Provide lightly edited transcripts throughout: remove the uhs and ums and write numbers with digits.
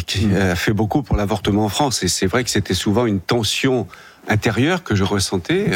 qui a fait beaucoup pour l'avortement en France. Et c'est vrai que c'était souvent une tension intérieure que je ressentais,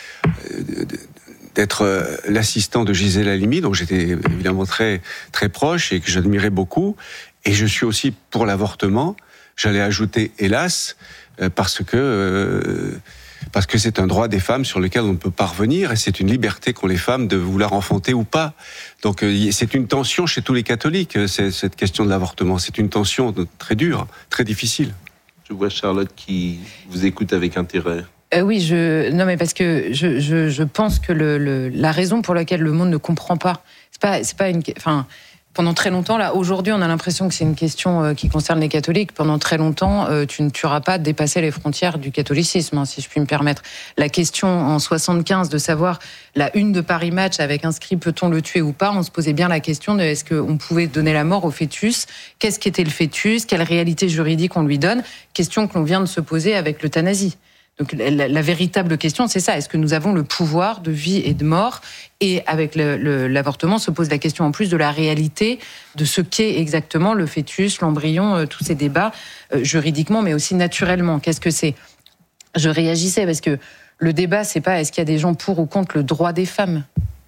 d'être l'assistant de Gisèle Halimi, dont j'étais évidemment très, très proche et que j'admirais beaucoup. Et je suis aussi pour l'avortement. J'allais ajouter, hélas, parce que c'est un droit des femmes sur lequel on ne peut pas revenir, et c'est une liberté qu'ont les femmes de vouloir enfanter ou pas. Donc c'est une tension chez tous les catholiques, cette question de l'avortement. C'est une tension très dure, très difficile. Je vois Charlotte qui vous écoute avec intérêt. Oui, mais parce que je pense que la raison pour laquelle le monde ne comprend pas, c'est pas une, enfin. Pendant très longtemps, là, aujourd'hui, on a l'impression que c'est une question qui concerne les catholiques. Pendant très longtemps, tu ne tueras pas dépasser les frontières du catholicisme, si je puis me permettre. La question en 75 de savoir la une de Paris Match avec inscrit peut-on le tuer ou pas, on se posait bien la question de est-ce qu'on pouvait donner la mort au fœtus, qu'est-ce qu'était le fœtus, quelle réalité juridique on lui donne, question que l'on vient de se poser avec l'euthanasie. Donc la véritable question, c'est ça. Est-ce que nous avons le pouvoir de vie et de mort ? Et avec l'avortement, se pose la question en plus de la réalité, de ce qu'est exactement le fœtus, l'embryon, tous ces débats juridiquement, mais aussi naturellement. Qu'est-ce que c'est ? Je réagissais parce que le débat, c'est pas est-ce qu'il y a des gens pour ou contre le droit des femmes.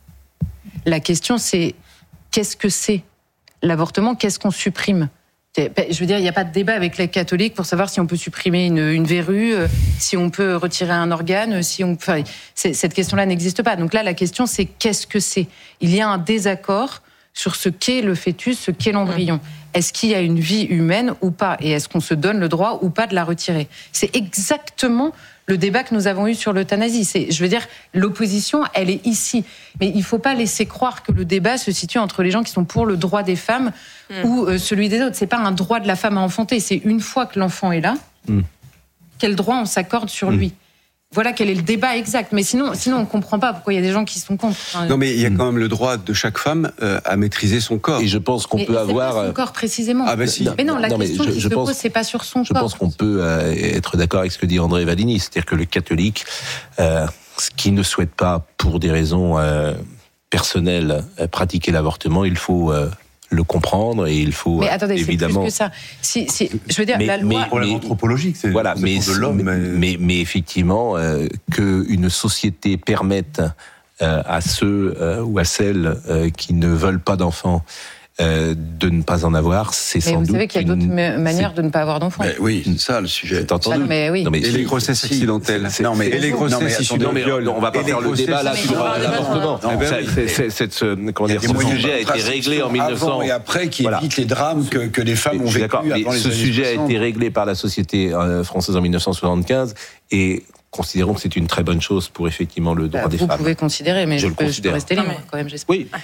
La question, c'est qu'est-ce que c'est l'avortement ? Qu'est-ce qu'on supprime ? Je veux dire, il n'y a pas de débat avec les catholiques pour savoir si on peut supprimer une verrue, si on peut retirer un organe, cette question-là n'existe pas. Donc là, la question, c'est qu'est-ce que c'est ? Il y a un désaccord sur ce qu'est le fœtus, ce qu'est l'embryon. Est-ce qu'il y a une vie humaine ou pas ? Et est-ce qu'on se donne le droit ou pas de la retirer ? C'est exactement le débat que nous avons eu sur l'euthanasie. Je veux dire, l'opposition, elle est ici. Mais il ne faut pas laisser croire que le débat se situe entre les gens qui sont pour le droit des femmes ou celui des autres. Ce n'est pas un droit de la femme à enfanter. C'est une fois que l'enfant est là, quel droit on s'accorde sur lui. Voilà quel est le débat exact. Mais sinon on ne comprend pas pourquoi il y a des gens qui sont contre. Non, mais il y a quand même le droit de chaque femme à maîtriser son corps. Et je pense qu'on peut avoir... C'est pas son corps, précisément. Ah, si. Mais non, la question qui se pose, c'est pas sur son corps. Je pense qu'on peut être d'accord avec ce que dit André Valigny. C'est-à-dire que le catholique, ce qui ne souhaite pas, pour des raisons personnelles, pratiquer l'avortement, il faut... le comprendre et il faut mais attendez, évidemment. C'est plus que ça. Je veux dire, la loi. C'est un problème anthropologique, c'est voilà, de l'homme. Mais effectivement, qu'une société permette à ceux ou à celles qui ne veulent pas d'enfants de ne pas en avoir, c'est sans doute. Vous savez qu'il y a d'autres manières de ne pas avoir d'enfants. Oui, c'est ça le sujet. C'est entendu. Mais oui. Non, mais et les grossesses accidentelles. Et les grossesses issues de viol. On va pas faire le débat là sur l'avortement. Ce sujet a été réglé en 1900. Avant et après, qui évite les drames que les femmes ont vécu avant les années 60. Ce sujet a été réglé par la société française en 1975 et considérons que c'est une très bonne chose pour effectivement le droit des femmes. Vous pouvez considérer, mais je peux rester libre quand même, j'espère. Oui.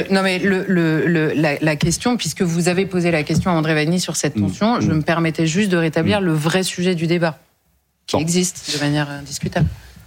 La question, puisque vous avez posé la question à André Valigny sur cette tension, je me permettais juste de rétablir le vrai sujet du débat, qui existe de manière indiscutable.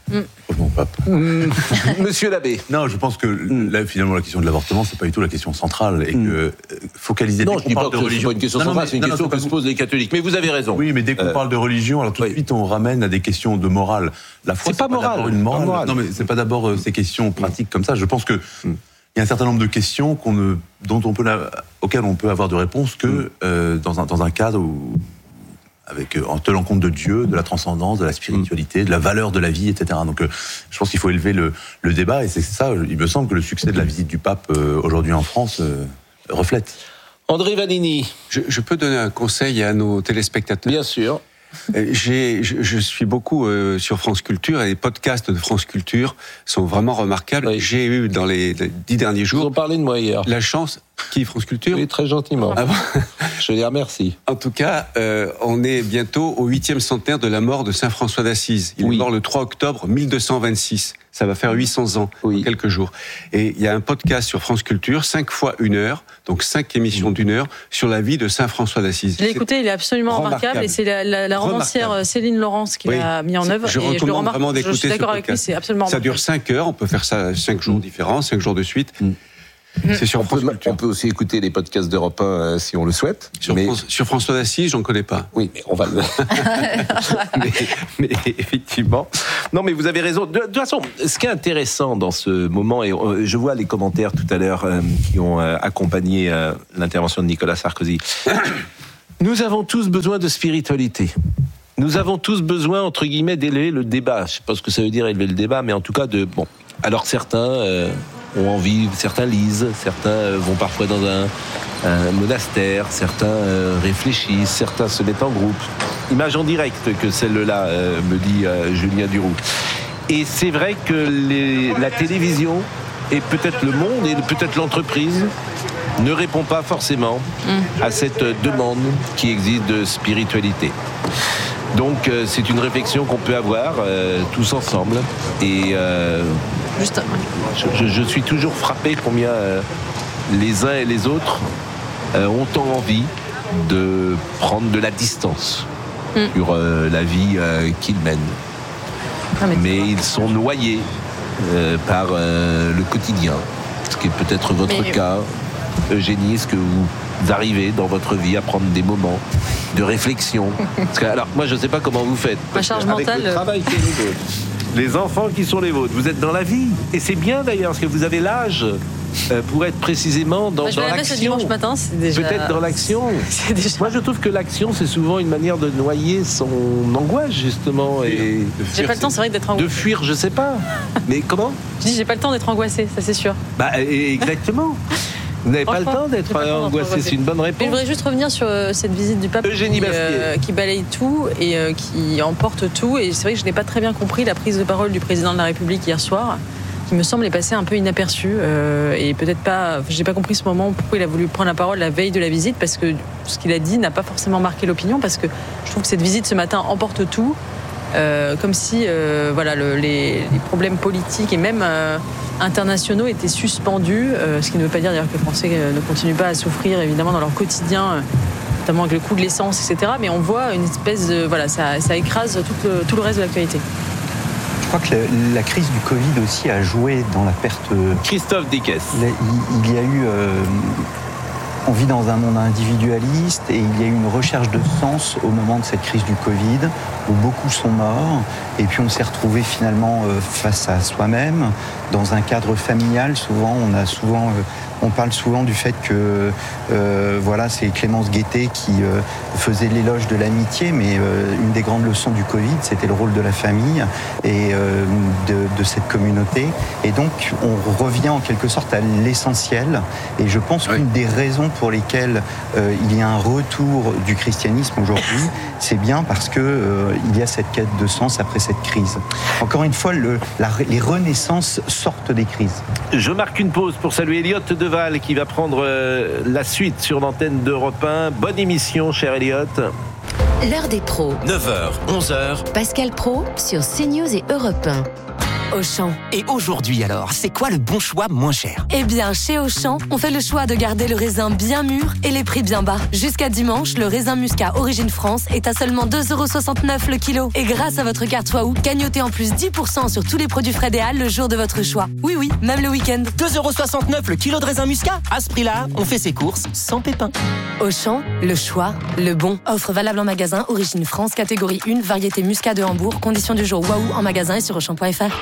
Monsieur l'abbé. Non, je pense que là, finalement, la question de l'avortement, c'est pas du tout la question centrale et que focaliser. Non, je dis pas que c'est pas une question centrale, c'est une question que se posent les catholiques. Mais vous avez raison. Oui, mais dès qu'on parle de religion, alors tout de suite on ramène à des questions de morale. La foi, c'est pas moral. D'abord une morale. Non, mais c'est pas d'abord ces questions pratiques comme ça. Je pense que il y a un certain nombre de questions auxquelles on peut avoir de réponses que dans un cadre où en tenant compte de Dieu, de la transcendance, de la spiritualité, de la valeur de la vie, etc. Donc je pense qu'il faut élever le débat, et c'est ça, il me semble que le succès de la visite du pape aujourd'hui en France reflète. André Valigny. Je peux donner un conseil à nos téléspectateurs ? Bien sûr. Je suis beaucoup sur France Culture, et les podcasts de France Culture sont vraiment remarquables. Oui. J'ai eu dans les 10 derniers jours... Ils ont parlé de moi hier. La chance... Qui, France Culture ? Oui, très gentiment. Ah bon ? Je les remercie. En tout cas, on est bientôt au 8e centenaire de la mort de Saint François d'Assise. Il est mort le 3 octobre 1226. Ça va faire 800 ans, dans quelques jours. Et il y a un podcast sur France Culture, 5 fois 1 heure, donc 5 émissions d'1 heure, sur la vie de Saint François d'Assise. Je l'ai écouté, il est absolument remarquable. Et c'est la romancière Céline Laurence qui l'a mis en œuvre. Je recommande vraiment d'écouter ce podcast. Je suis d'accord avec lui, c'est absolument remarquable. Ça dure 5 heures, on peut faire ça 5 jours différents, 5 jours de suite. C'est sur France Culture. On peut aussi écouter les podcasts d'Europe 1 si on le souhaite. Sur François d'Assise, j'en connais pas. Oui, mais on va le... mais effectivement. Non, mais vous avez raison. De toute façon, ce qui est intéressant dans ce moment, et je vois les commentaires tout à l'heure qui ont accompagné l'intervention de Nicolas Sarkozy. Nous avons tous besoin de spiritualité. Nous avons tous besoin, entre guillemets, d'élever le débat. Je ne sais pas ce que ça veut dire, élever le débat, mais en tout cas, alors certains ont envie, certains lisent, certains vont parfois dans un monastère, certains réfléchissent, certains se mettent en groupe. Image en direct que celle-là, me dit Julien Duroux. Et c'est vrai que la télévision, et peut-être le monde, et peut-être l'entreprise, ne répond pas forcément à cette demande qui existe de spiritualité. Donc c'est une réflexion qu'on peut avoir tous ensemble. Et je suis toujours frappé combien les uns et les autres ont envie de prendre de la distance sur la vie qu'ils mènent. Mais ils sont noyés par le quotidien, ce qui est peut-être votre cas. Eugénie, est-ce que vous arrivez dans votre vie à prendre des moments de réflexion? Parce que, alors, moi, je ne sais pas comment vous faites. Ma charge avec mentale. Le travail qui est le vôtre, les enfants qui sont les vôtres, vous êtes dans la vie. Et c'est bien d'ailleurs, parce que vous avez l'âge pour être précisément dans Je vais l'action. ce dimanche matin, c'est déjà... Peut-être dans l'action. Moi, je trouve que l'action, c'est souvent une manière de noyer son angoisse, justement. Et j'ai pas le temps, c'est vrai, d'être angoissé. De fuir, je sais pas. Mais comment? Je dis, j'ai pas le temps d'être angoissé, ça c'est sûr. Exactement. Vous n'avez pas le temps d'être angoissé, c'est une bonne réponse. Mais je voudrais juste revenir sur cette visite du pape qui balaye tout et qui emporte tout. Et c'est vrai que je n'ai pas très bien compris la prise de parole du président de la République hier soir, qui me semble est passée un peu inaperçue. Et peut-être pas, j'ai pas compris ce moment pourquoi il a voulu prendre la parole la veille de la visite, parce que ce qu'il a dit n'a pas forcément marqué l'opinion, parce que je trouve que cette visite ce matin emporte tout. Comme si les problèmes politiques et même internationaux étaient suspendus, ce qui ne veut pas dire d'ailleurs que les Français ne continuent pas à souffrir évidemment dans leur quotidien, notamment avec le coût de l'essence, etc. Mais on voit une espèce de... ça écrase tout le reste de l'actualité. Je crois que la crise du Covid aussi a joué dans la perte... Christophe Dickès. Il y a eu... On vit dans un monde individualiste et il y a eu une recherche de sens au moment de cette crise du Covid où beaucoup sont morts et puis on s'est retrouvé finalement face à soi-même dans un cadre familial. On parle souvent du fait que c'est Clémence Guettet qui faisait l'éloge de l'amitié, mais une des grandes leçons du Covid, c'était le rôle de la famille et de cette communauté. Et donc, on revient en quelque sorte à l'essentiel. Et je pense qu'une des raisons pour lesquelles il y a un retour du christianisme aujourd'hui, c'est bien parce que il y a cette quête de sens après cette crise. Encore une fois, les renaissances sortent des crises. Je marque une pause pour saluer Elliot Deval qui va prendre la suite sur l'antenne d'Europe 1. Bonne émission, cher Elliot. L'heure des pros. 9h, 11h. Pascal Praud sur CNews et Europe 1. Auchan. Et aujourd'hui alors, c'est quoi le bon choix moins cher? Eh bien, chez Auchan, on fait le choix de garder le raisin bien mûr et les prix bien bas. Jusqu'à dimanche, le raisin muscat Origine France est à seulement 2,69€ le kilo. Et grâce à votre carte Waouh, gagnotez en plus 10% sur tous les produits frais des Halles le jour de votre choix. Oui, même le week-end. 2,69€ le kilo de raisin muscat? À ce prix-là, on fait ses courses sans pépin. Auchan, le choix, le bon. Offre valable en magasin Origine France, catégorie 1, variété muscat de Hambourg. Conditions du jour Waouh en magasin et sur Auchan.fr.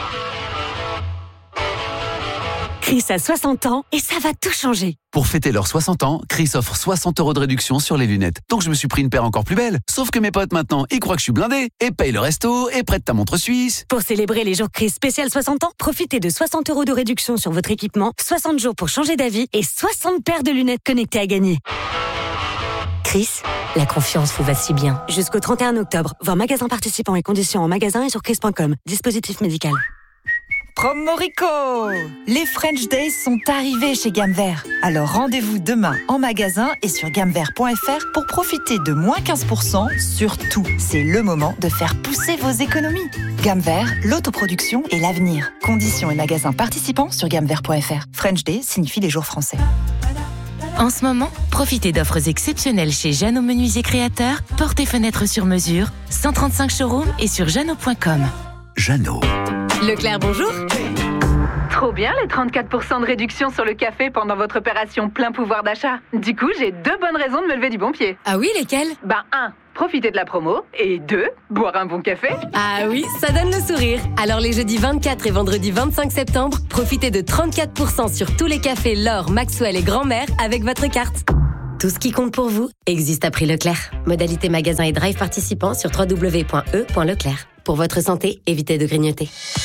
Chris a 60 ans et ça va tout changer. Pour fêter leurs 60 ans, Chris offre 60€ de réduction sur les lunettes. Donc je me suis pris une paire encore plus belle. Sauf que mes potes maintenant, ils croient que je suis blindé et payent le resto et prêtent ta montre suisse. Pour célébrer les jours Chris spécial 60 ans, profitez de 60€ de réduction sur votre équipement, 60 jours pour changer d'avis et 60 paires de lunettes connectées à gagner. Chris, la confiance vous va si bien. Jusqu'au 31 octobre, voir magasin participants et conditions en magasin et sur chris.com. Dispositif médical. Promorico! Les French Days sont arrivés chez Gamme Vert. Alors rendez-vous demain en magasin et sur gammevert.fr pour profiter de moins 15% sur tout. C'est le moment de faire pousser vos économies. Gamme Vert, l'autoproduction et l'avenir. Conditions et magasins participants sur gammevert.fr. French Days signifie les jours français. En ce moment, profitez d'offres exceptionnelles chez Jeannot Menuisier Créateurs, portes et fenêtres sur mesure, 135 showrooms et sur jeannot.com. Jeannot. Leclerc, bonjour. Trop bien les 34% de réduction sur le café pendant votre opération plein pouvoir d'achat. Du coup, j'ai 2 bonnes raisons de me lever du bon pied. Ah oui, lesquelles? 1, profiter de la promo. Et 2, boire un bon café. Ah oui, ça donne le sourire. Alors les jeudis 24 et vendredi 25 septembre, profitez de 34% sur tous les cafés L'Or, Maxwell et Grand-Mère avec votre carte. Tout ce qui compte pour vous existe à prix Leclerc. Modalité magasin et drive participants sur www.e.leclerc. Pour votre santé, évitez de grignoter.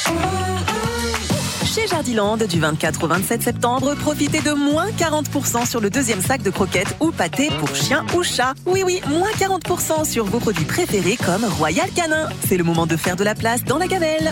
Chez Jardiland, du 24 au 27 septembre, profitez de moins 40% sur le deuxième sac de croquettes ou pâtés pour chien ou chat. Oui, moins 40% sur vos produits préférés comme Royal Canin. C'est le moment de faire de la place dans la gamelle.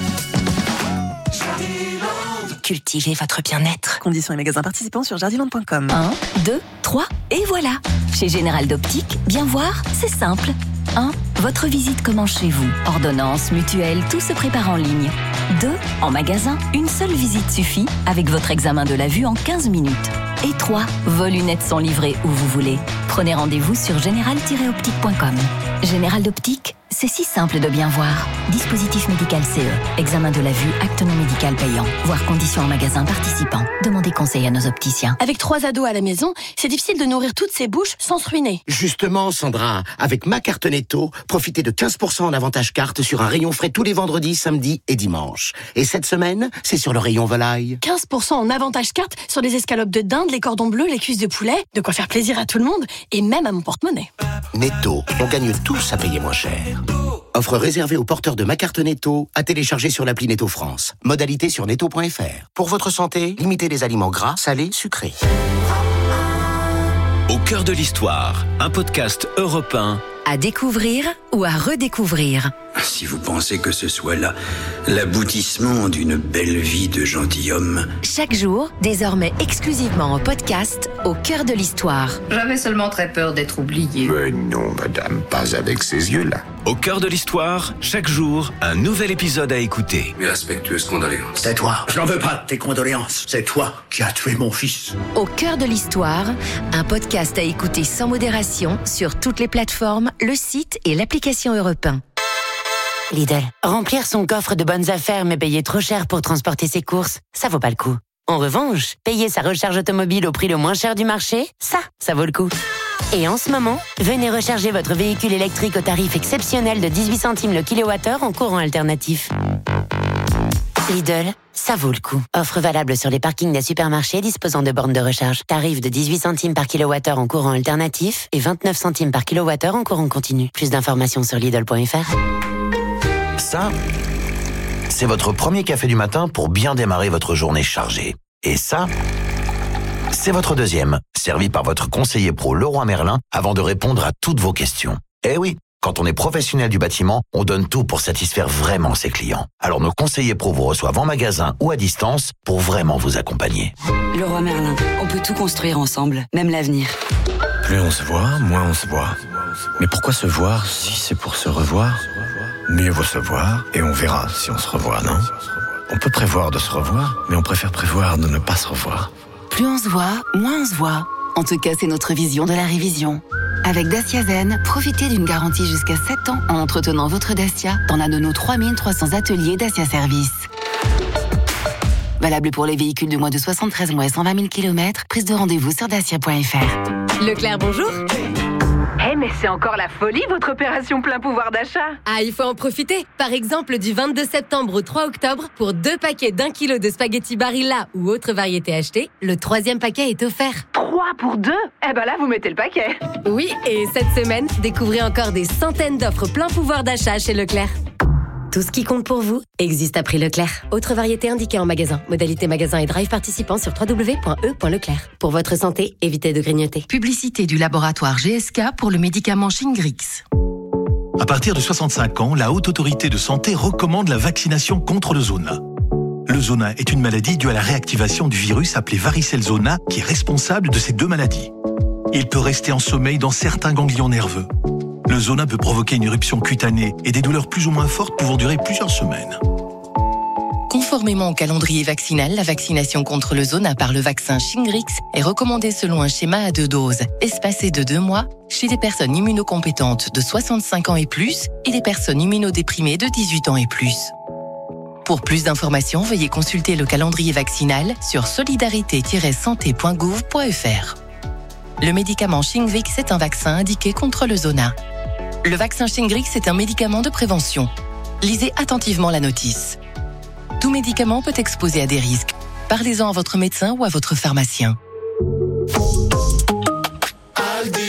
Cultivez votre bien-être. Conditions et magasins participants sur jardiland.com. 1, 2, 3, et voilà. Chez Général d'Optique, bien voir, c'est simple. 1. Votre visite commence chez vous. Ordonnance, mutuelle, tout se prépare en ligne. 2. En magasin, une seule visite suffit avec votre examen de la vue en 15 minutes. Et 3. Vos lunettes sont livrées où vous voulez. Prenez rendez-vous sur général-optique.com. Général d'Optique, c'est si simple de bien voir. Dispositif médical CE. Examen de la vue, acte non médical payant. Voir conditions en magasin participant. Demandez conseil à nos opticiens. Avec 3 ados à la maison, c'est difficile de nourrir toutes ces bouches sans se ruiner. Justement, Sandra, avec ma carte Netto, profitez de 15% en avantage carte sur un rayon frais tous les vendredis, samedis et dimanches. Et cette semaine, c'est sur le rayon volaille. 15% en avantage carte sur les escalopes de dinde, les cordons bleus, les cuisses de poulet. De quoi faire plaisir à tout le monde et même à mon porte-monnaie. Netto, on gagne tous à payer moins cher. Offre réservée aux porteurs de ma carte Netto, à télécharger sur l'appli Netto France. Modalité sur netto.fr. Pour votre santé, limitez les aliments gras, salés, sucrés. Au cœur de l'histoire, un podcast Europe 1. À découvrir ou à redécouvrir. Si vous pensez que ce soit là l'aboutissement d'une belle vie de gentilhomme. Chaque jour, désormais exclusivement en podcast, au cœur de l'histoire. J'avais seulement très peur d'être oublié. Mais non, madame, pas avec ces yeux-là. Au cœur de l'histoire, chaque jour, un nouvel épisode à écouter. Mes respectueuses condoléances. C'est toi. Je n'en veux pas de tes condoléances. C'est toi qui as tué mon fils. Au cœur de l'histoire, un podcast à écouter sans modération sur toutes les plateformes, le site et l'application Europe 1. Lidl, remplir son coffre de bonnes affaires mais payer trop cher pour transporter ses courses, ça vaut pas le coup. En revanche, payer sa recharge automobile au prix le moins cher du marché, ça vaut le coup. Et en ce moment, venez recharger votre véhicule électrique au tarif exceptionnel de 18 centimes le kilowattheure en courant alternatif. Lidl, ça vaut le coup. Offre valable sur les parkings des supermarchés disposant de bornes de recharge. Tarif de 18 centimes par kilowattheure en courant alternatif et 29 centimes par kilowattheure en courant continu. Plus d'informations sur Lidl.fr. Ça, c'est votre premier café du matin pour bien démarrer votre journée chargée. Et ça, c'est votre deuxième, servi par votre conseiller pro Leroy Merlin avant de répondre à toutes vos questions. Eh oui, quand on est professionnel du bâtiment, on donne tout pour satisfaire vraiment ses clients. Alors nos conseillers pro vous reçoivent en magasin ou à distance pour vraiment vous accompagner. Leroy Merlin, on peut tout construire ensemble, même l'avenir. Plus on se voit, moins on se voit. Mais pourquoi se voir si c'est pour se revoir ? Mieux vaut se voir et on verra si on se revoit, non ? On peut prévoir de se revoir, mais on préfère prévoir de ne pas se revoir. Plus on se voit, moins on se voit. En tout cas, c'est notre vision de la révision. Avec Dacia Zen, profitez d'une garantie jusqu'à 7 ans en entretenant votre Dacia dans l'un de nos 3300 ateliers Dacia Service. Valable pour les véhicules de moins de 73 mois et 120 000 km. Prise de rendez-vous sur dacia.fr. Leclerc, bonjour. Mais c'est encore la folie, votre opération plein pouvoir d'achat. Ah, il faut en profiter. Par exemple, du 22 septembre au 3 octobre, pour 2 paquets d'1 kilo de spaghettis Barilla ou autre variété achetée, le 3e paquet est offert. 3 pour 2 ? Eh ben là, vous mettez le paquet. Oui, et cette semaine, découvrez encore des centaines d'offres plein pouvoir d'achat chez Leclerc. Tout ce qui compte pour vous existe à prix Leclerc. Autre variété indiquée en magasin. Modalité magasin et drive participant sur www.e.leclerc. Pour votre santé, évitez de grignoter. Publicité du laboratoire GSK pour le médicament Shingrix. À partir de 65 ans, la Haute Autorité de Santé recommande la vaccination contre le zona. Le zona est une maladie due à la réactivation du virus appelé varicelle zona qui est responsable de ces 2 maladies. Il peut rester en sommeil dans certains ganglions nerveux. Le zona peut provoquer une éruption cutanée et des douleurs plus ou moins fortes pouvant durer plusieurs semaines. Conformément au calendrier vaccinal, la vaccination contre le zona par le vaccin Shingrix est recommandée selon un schéma à 2 doses, espacé de 2 mois, chez des personnes immunocompétentes de 65 ans et plus et des personnes immunodéprimées de 18 ans et plus. Pour plus d'informations, veuillez consulter le calendrier vaccinal sur solidarité-santé.gouv.fr. Le médicament Shingrix est un vaccin indiqué contre le zona. Le vaccin Shingrix est un médicament de prévention. Lisez attentivement la notice. Tout médicament peut exposer à des risques. Parlez-en à votre médecin ou à votre pharmacien. Aldi.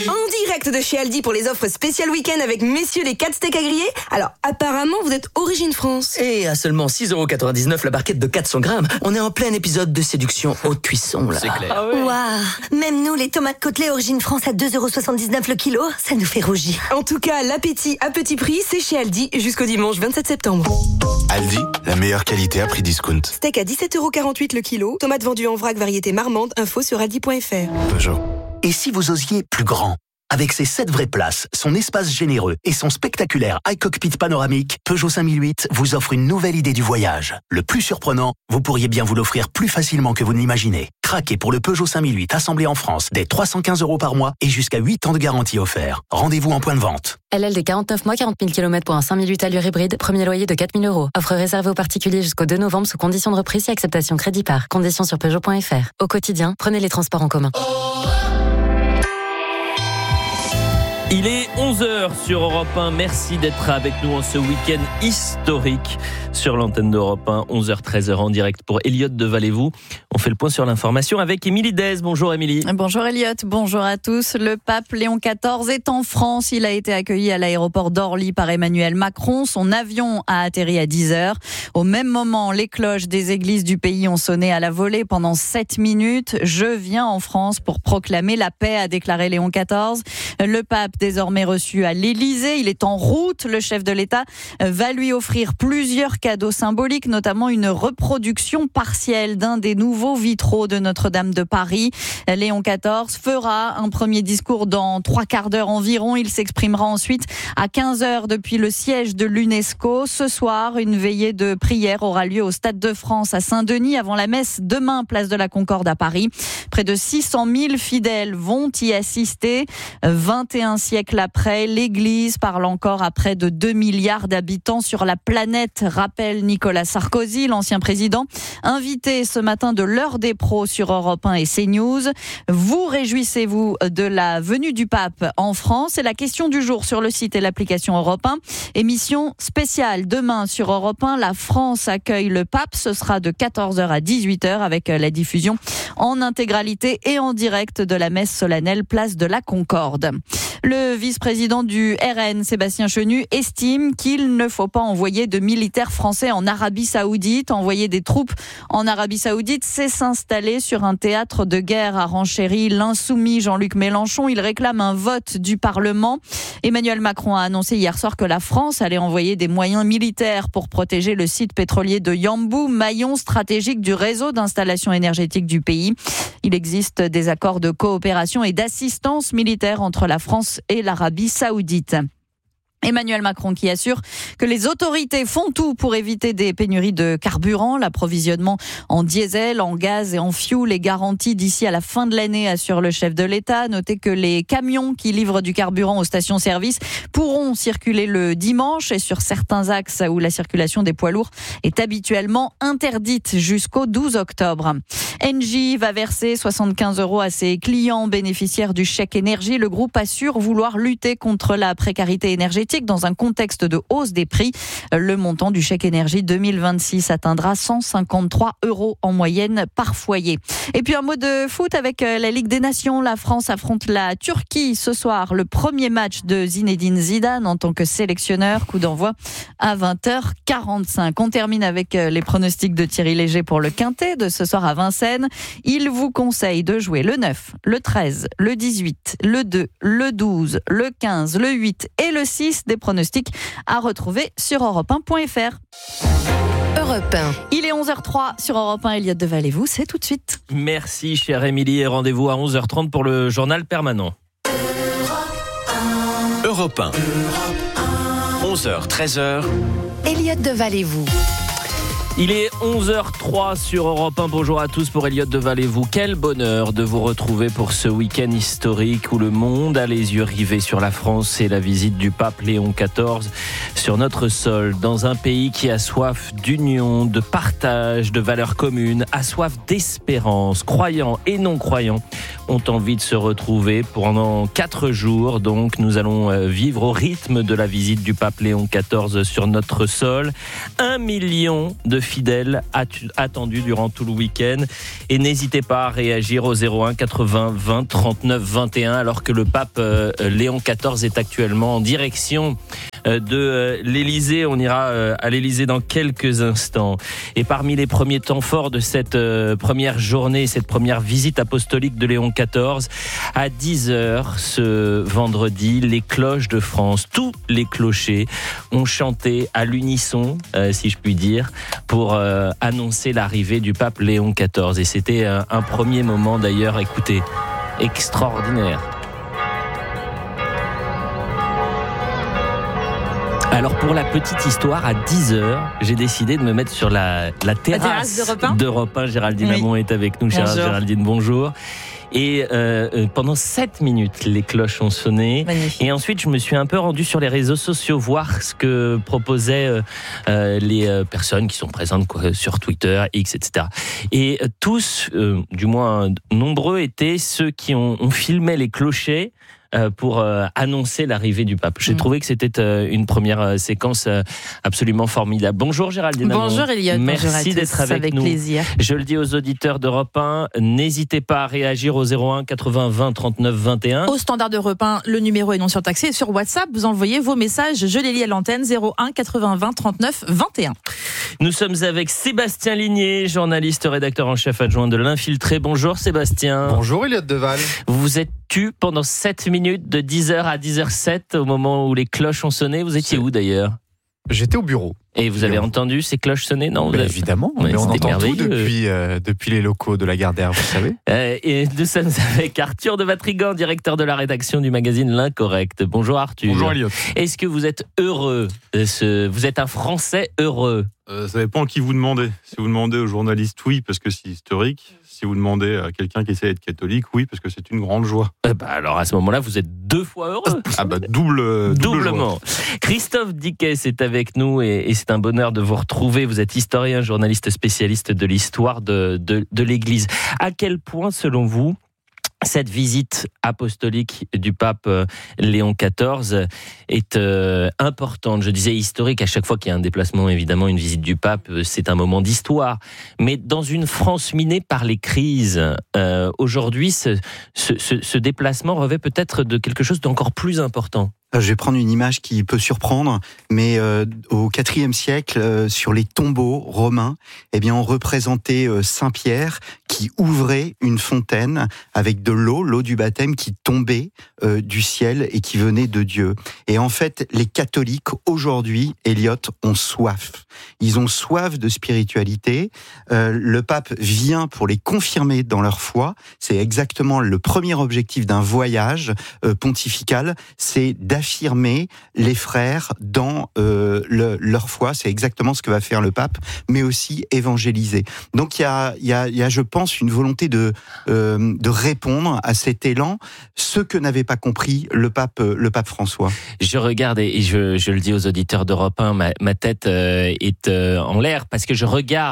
de chez Aldi pour les offres spéciales week-end avec messieurs les 4 steaks à griller. Alors, apparemment, vous êtes origine France. Et à seulement 6,99€ la barquette de 400 grammes, on est en plein épisode de séduction haute cuisson, là. C'est clair. Ah ouais. Waouh, même nous, les tomates côtelées origine France à 2,79€ le kilo, ça nous fait rougir. En tout cas, l'appétit à petit prix, c'est chez Aldi jusqu'au dimanche 27 septembre. Aldi, la meilleure qualité à prix discount. Steak à 17,48€ le kilo, tomates vendues en vrac variété marmande, info sur aldi.fr. Peugeot. Et si vous osiez plus grand ? Avec ses 7 vraies places, son espace généreux et son spectaculaire iCockpit panoramique, Peugeot 5008 vous offre une nouvelle idée du voyage. Le plus surprenant, vous pourriez bien vous l'offrir plus facilement que vous ne l'imaginez. Craquez pour le Peugeot 5008 assemblé en France dès 315€ par mois et jusqu'à 8 ans de garantie offert. Rendez-vous en point de vente. LL de 49 mois, 40 000 km pour un 5008 allure hybride, premier loyer de 4 000 €. Offre réservée aux particuliers jusqu'au 2 novembre sous conditions de reprise et acceptation crédit par. Conditions sur Peugeot.fr. Au quotidien, prenez les transports en commun. Il est 11h sur Europe 1. Merci d'être avec nous en ce week-end historique sur l'antenne d'Europe 1. 11h, 13h en direct pour Elliot de Valez-vous. On fait le point sur l'information avec Émilie Dez. Bonjour Émilie. Bonjour Elliot, bonjour à tous. Le pape Léon XIV est en France. Il a été accueilli à l'aéroport d'Orly par Emmanuel Macron. Son avion a atterri à 10h. Au même moment, les cloches des églises du pays ont sonné à la volée pendant 7 minutes. Je viens en France pour proclamer la paix, a déclaré Léon XIV. Le pape, désormais reçu à l'Élysée, il est en route. Le chef de l'État va lui offrir plusieurs cadeaux symboliques, notamment une reproduction partielle d'un des nouveaux vitraux de Notre-Dame de Paris. Léon XIV fera un premier discours dans 3 quarts d'heure environ. Il s'exprimera ensuite à 15h depuis le siège de l'UNESCO. Ce soir, une veillée de prière aura lieu au Stade de France à Saint-Denis avant la messe demain, place de la Concorde à Paris. Près de 600 000 fidèles vont y assister. 21 siècles après, l'Église parle encore à près de 2 milliards d'habitants sur la planète, rappelle Nicolas Sarkozy, l'ancien président, invité ce matin de l'heure des pros sur Europe 1 et CNews. Vous réjouissez-vous de la venue du pape en France? C'est la question du jour sur le site et l'application Europe 1. Émission spéciale demain sur Europe 1. La France accueille le pape. Ce sera de 14h à 18h avec la diffusion en intégralité et en direct de la messe solennelle place de la Concorde. Le vice-président du RN, Sébastien Chenu, estime qu'il ne faut pas envoyer de militaires français en Arabie Saoudite. Envoyer des troupes en Arabie Saoudite, c'est s'installer sur un théâtre de guerre, a renchéri l'insoumis Jean-Luc Mélenchon. Il réclame un vote du Parlement. Emmanuel Macron a annoncé hier soir que la France allait envoyer des moyens militaires pour protéger le site pétrolier de Yanbu, maillon stratégique du réseau d'installation énergétique du pays. Il existe des accords de coopération et d'assistance militaire entre la France et l'Arabie Saoudite. Emmanuel Macron qui assure que les autorités font tout pour éviter des pénuries de carburant. L'approvisionnement en diesel, en gaz et en fioul est garanti d'ici à la fin de l'année, assure le chef de l'État. Notez que les camions qui livrent du carburant aux stations-service pourront circuler le dimanche et sur certains axes où la circulation des poids lourds est habituellement interdite jusqu'au 12 octobre. Engie va verser 75 € à ses clients bénéficiaires du chèque énergie. Le groupe assure vouloir lutter contre la précarité énergétique dans un contexte de hausse des prix. Le montant du chèque énergie 2026 atteindra 153 € en moyenne par foyer. Et puis un mot de foot avec la Ligue des Nations. La France affronte la Turquie ce soir. Le premier match de Zinedine Zidane en tant que sélectionneur. Coup d'envoi à 20h45. On termine avec les pronostics de Thierry Léger pour le Quintet de ce soir à Vincennes. Il vous conseille de jouer le 9, le 13, le 18, le 2, le 12, le 15, le 8 et le 6. Des pronostics à retrouver sur europe1.fr. Europe 1. Il est 11h03 sur Europe 1. Elliot de Valez-vous, c'est tout de suite. Merci chère Émilie et rendez-vous à 11h30 pour le journal permanent. Europe 1. 11h, 13h. Elliot de Valez-vous. Il est 11h03 sur Europe 1. Bonjour à tous pour Elliot de Valez-vous. Quel bonheur de vous retrouver pour ce week-end historique où le monde a les yeux rivés sur la France et la visite du pape Léon XIV sur notre sol. Dans un pays qui a soif d'union, de partage, de valeurs communes, a soif d'espérance, croyants et non-croyants, ont envie de se retrouver pendant 4 jours. Donc nous allons vivre au rythme de la visite du pape Léon XIV sur notre sol. 1 million de fidèles attendus durant tout le week-end. Et n'hésitez pas à réagir au 01 80 20 39 21 alors que le pape Léon XIV est actuellement en direction de l'Élysée. On ira à l'Élysée dans quelques instants. Et parmi les premiers temps forts de cette première journée, cette première visite apostolique de Léon XIV, à 10h ce vendredi, les cloches de France, tous les clochers ont chanté à l'unisson, si je puis dire, pour annoncer l'arrivée du pape Léon XIV. Et c'était un premier moment d'ailleurs, écoutez, extraordinaire. Alors pour la petite histoire, à 10h, j'ai décidé de me mettre sur la terrasse d'Europe 1. Géraldine Amont est avec nous. Chère Géraldine, bonjour. Et pendant 7 minutes, les cloches ont sonné. Magnifique. Et ensuite, je me suis un peu rendu sur les réseaux sociaux, voir ce que proposaient les personnes qui sont présentes sur Twitter, X, etc. Et tous, du moins nombreux, étaient ceux qui ont filmé les clochers pour annoncer l'arrivée du pape. J'ai trouvé que c'était une première séquence absolument formidable. Bonjour Géraldine. Bonjour Elliot. Merci d'être avec nous. Plaisir. Je le dis aux auditeurs d'Europe 1, n'hésitez pas à réagir au 01 80 20 39 21. Au standard d'Europe 1, le numéro est non surtaxé. Et sur WhatsApp, vous envoyez vos messages, je les lis à l'antenne, 01 80 20 39 21. Nous sommes avec Sébastien Ligné, journaliste, rédacteur en chef adjoint de l'Infiltré. Bonjour Sébastien. Bonjour Elliot Deval. Vous vous êtes tu pendant 7 minutes de 10h à 10h07 au moment où les cloches ont sonné. Vous étiez où d'ailleurs ? J'étais au bureau. Et vous avez entendu ces cloches sonner ? Non, évidemment, mais on entend tout depuis les locaux de la Gardère, vous savez. Et nous sommes avec Arthur de Vatrigan, directeur de la rédaction du magazine L'Incorrect. Bonjour Arthur. Bonjour Elliot. Est-ce que vous êtes heureux ? Vous êtes un Français heureux ? Ça dépend à qui vous demandez. Si vous demandez aux journalistes, oui, parce que c'est historique. Si vous demandez à quelqu'un qui essaie d'être catholique, oui, parce que c'est une grande joie. Alors à ce moment-là, vous êtes 2 fois heureux. Doublement. Joie. Christophe Dickès est avec nous et c'est un bonheur de vous retrouver. Vous êtes historien, journaliste spécialiste de l'histoire de l'Église. À quel point, selon vous, cette visite apostolique du pape Léon XIV est importante. Je disais historique, à chaque fois qu'il y a un déplacement, évidemment, une visite du pape, c'est un moment d'histoire. Mais dans une France minée par les crises, aujourd'hui, ce déplacement revêt peut-être de quelque chose d'encore plus important. Je vais prendre une image qui peut surprendre, mais au IVe siècle, sur les tombeaux romains, on représentait Saint-Pierre qui ouvrait une fontaine avec de l'eau du baptême qui tombait du ciel et qui venait de Dieu. Et en fait, les catholiques aujourd'hui, Elliot, ont soif. Ils ont soif de spiritualité. Le pape vient pour les confirmer dans leur foi. C'est exactement le premier objectif d'un voyage pontifical, c'est d'affirmer les frères dans leur foi. C'est exactement ce que va faire le pape, mais aussi évangéliser. Donc il y a, je pense, une volonté de répondre à cet élan, ce que n'avait pas compris le pape François. Je regarde et je le dis aux auditeurs d'Europe 1, ma tête est en l'air parce que je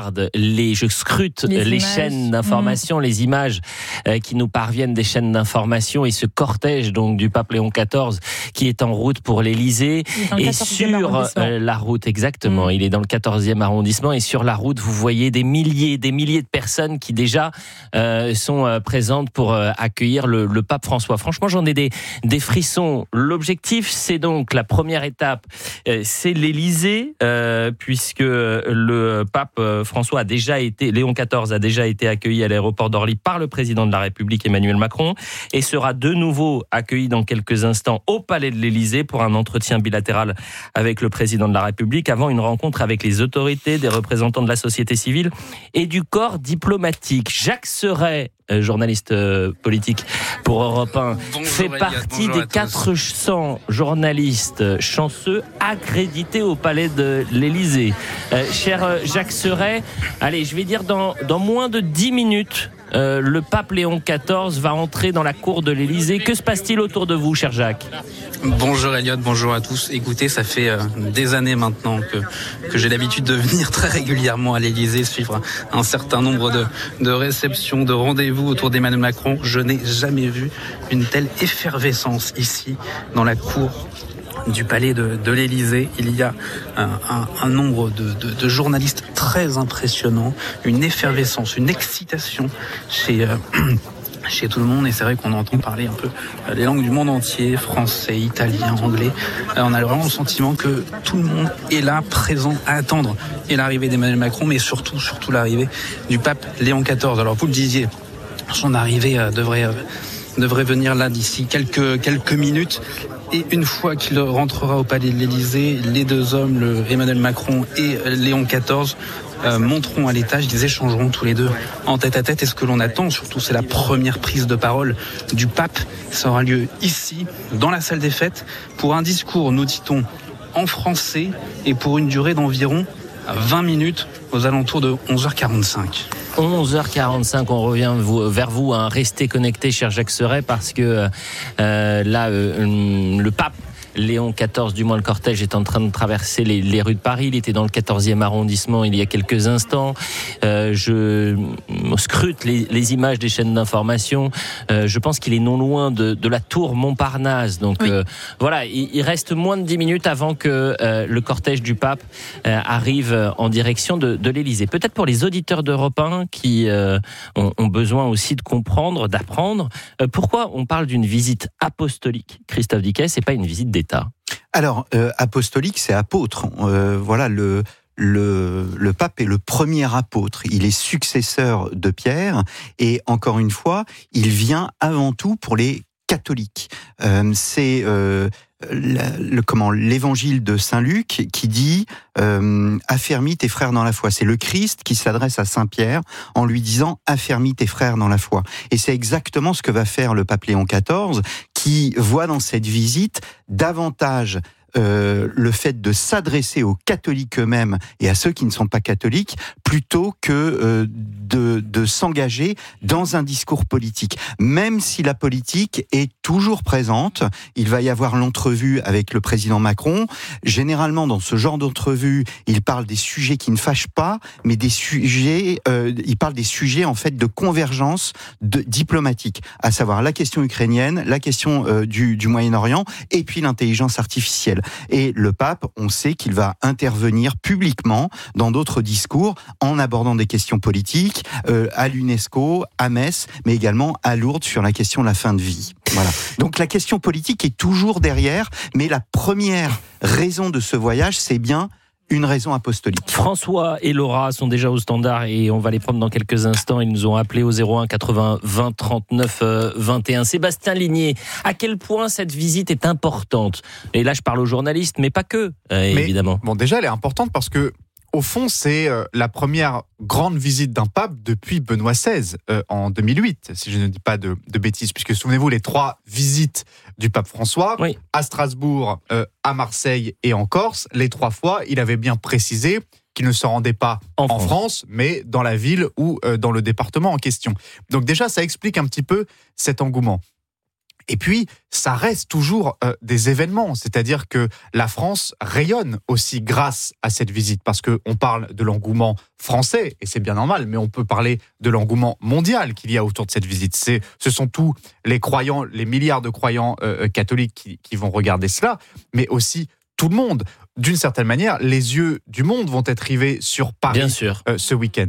scrute les chaînes d'information, les images qui nous parviennent des chaînes d'information et ce cortège donc du pape Léon XIV qui est en route pour l'Élysée et sur la route exactement. Il est dans le 14e arrondissement et sur la route vous voyez des milliers de personnes qui déjà sont présentes pour accueillir le pape François. Franchement, j'en ai des frissons. L'objectif, c'est donc la première étape, c'est l'Élysée, puisque le pape François Léon XIV a déjà été accueilli à l'aéroport d'Orly par le président de la République Emmanuel Macron et sera de nouveau accueilli dans quelques instants au palais de l'Élysée pour un entretien bilatéral avec le président de la République avant une rencontre avec les autorités, des représentants de la société civile et du corps diplomatique. Jacques Serret, journaliste politique pour Europe 1, fait partie des 400 journalistes chanceux accrédités au palais de l'Élysée. Cher Jacques Serret, allez, je vais dire dans moins de 10 minutes, le pape Léon XIV va entrer dans la cour de l'Élysée. Que se passe-t-il autour de vous, cher Jacques ? Bonjour Elliot, bonjour à tous. Écoutez, ça fait des années maintenant que j'ai l'habitude de venir très régulièrement à l'Élysée, suivre un certain nombre de réceptions, de rendez-vous autour d'Emmanuel Macron. Je n'ai jamais vu une telle effervescence ici, dans la cour du palais de l'Élysée. Il y a un nombre de journalistes très impressionnant, une effervescence, une excitation chez tout le monde, et c'est vrai qu'on entend parler un peu les langues du monde entier, français, italien, anglais. On a vraiment le sentiment que tout le monde est là, présent, à attendre et l'arrivée d'Emmanuel Macron, mais surtout l'arrivée du pape Léon XIV. Alors vous le disiez, son arrivée devrait venir là d'ici quelques minutes. Et une fois qu'il rentrera au palais de l'Élysée, les deux hommes, Emmanuel Macron et Léon XIV, monteront à l'étage, ils échangeront tous les deux en tête-à-tête. Et ce que l'on attend, surtout, c'est la première prise de parole du pape. Ça aura lieu ici, dans la salle des fêtes, pour un discours, nous dit-on, en français, et pour une durée d'environ 20 minutes, aux alentours de 11h45. 11h45, on revient vers vous. Restez connectés, cher Jacques Serret, parce que le pape Léon XIV, du moins le cortège, est en train de traverser les rues de Paris. Il était dans le 14e arrondissement il y a quelques instants. Je scrute les images des chaînes d'information. Je pense qu'il est non loin de la tour Montparnasse. Donc oui. Voilà, il reste moins de 10 minutes avant que le cortège du pape arrive en direction de l'Élysée. Peut-être pour les auditeurs d'Europe 1 qui ont besoin aussi de comprendre, d'apprendre, pourquoi on parle d'une visite apostolique, Christophe Dickès, et pas une visite d'État. Alors, apostolique, c'est apôtre. Voilà, le pape est le premier apôtre. Il est successeur de Pierre. Et encore une fois, il vient avant tout pour les catholiques. C'est l'évangile de Saint Luc qui dit affermis tes frères dans la foi. C'est le Christ qui s'adresse à Saint Pierre en lui disant affermis tes frères dans la foi. Et c'est exactement ce que va faire le pape Léon XIV, qui voit dans cette visite davantage le fait de s'adresser aux catholiques eux-mêmes et à ceux qui ne sont pas catholiques, plutôt que de s'engager dans un discours politique. Même si la politique est toujours présente, il va y avoir l'entrevue avec le président Macron. Généralement, dans ce genre d'entrevue, il parle des sujets qui ne fâchent pas, mais des sujets, il parle des sujets en fait de convergence diplomatique, à savoir la question ukrainienne, la question du Moyen-Orient, et puis l'intelligence artificielle. Et le pape, on sait qu'il va intervenir publiquement dans d'autres discours en abordant des questions politiques à l'UNESCO, à Metz, mais également à Lourdes sur la question de la fin de vie. Voilà. Donc la question politique est toujours derrière, mais la première raison de ce voyage, c'est bien une raison apostolique. François et Laura sont déjà au standard et on va les prendre dans quelques instants. Ils nous ont appelé au 01 80 20 39 21. Sébastien Ligné, à quel point cette visite est importante ? Et là, je parle aux journalistes, mais pas que, évidemment. Bon, déjà, elle est importante parce que, au fond, c'est la première grande visite d'un pape depuis Benoît XVI en 2008, si je ne dis pas de bêtises, puisque souvenez-vous, les 3 visites du pape François, oui, à Strasbourg, à Marseille et en Corse, les 3 fois, il avait bien précisé qu'il ne se rendait pas en France, mais dans la ville ou dans le département en question. Donc déjà, ça explique un petit peu cet engouement. Et puis, ça reste toujours des événements, c'est-à-dire que la France rayonne aussi grâce à cette visite, parce qu'on parle de l'engouement français, et c'est bien normal, mais on peut parler de l'engouement mondial qu'il y a autour de cette visite. Ce sont tous les croyants, les milliards de croyants catholiques qui vont regarder cela, mais aussi tout le monde. D'une certaine manière, les yeux du monde vont être rivés sur Paris. Bien sûr. Ce week-end.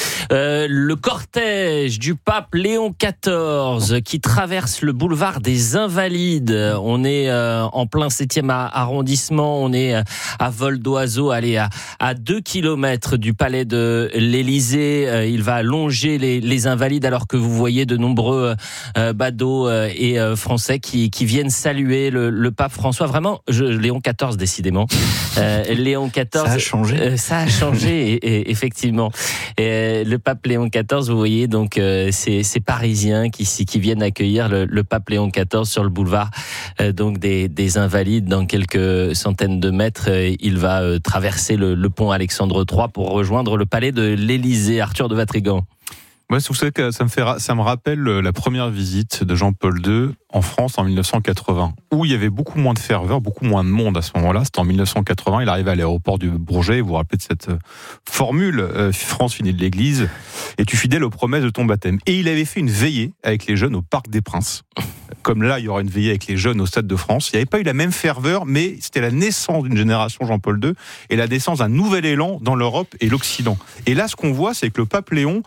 Le cortège du pape Léon XIV qui traverse le boulevard des Invalides. On est en plein 7e arrondissement, on est à vol d'oiseau, à 2 kilomètres du palais de l'Élysée. Il va longer les Invalides alors que vous voyez de nombreux badauds et français qui viennent saluer le pape François. Vraiment, Léon XIV décidément. Léon XIV. Ça a changé. Ça a changé, et effectivement. Le pape Léon XIV, vous voyez, donc ces Parisiens qui viennent accueillir le pape Léon XIV sur le boulevard donc des Invalides. Dans quelques centaines de mètres, il va traverser le pont Alexandre III pour rejoindre le palais de l'Élysée. Arthur de Vatrigan. Moi, vous savez que ça me rappelle la première visite de Jean-Paul II en France en 1980, où il y avait beaucoup moins de ferveur, beaucoup moins de monde à ce moment-là. C'était en 1980, il arrivait à l'aéroport du Bourget, vous vous rappelez de cette formule, France fidèle de l'Église, es-tu fidèle aux promesses de ton baptême. Et il avait fait une veillée avec les jeunes au Parc des Princes. Comme là, il y aura une veillée avec les jeunes au Stade de France. Il n'y avait pas eu la même ferveur, mais c'était la naissance d'une génération Jean-Paul II et la naissance d'un nouvel élan dans l'Europe et l'Occident. Et là, ce qu'on voit, c'est que le pape Léon,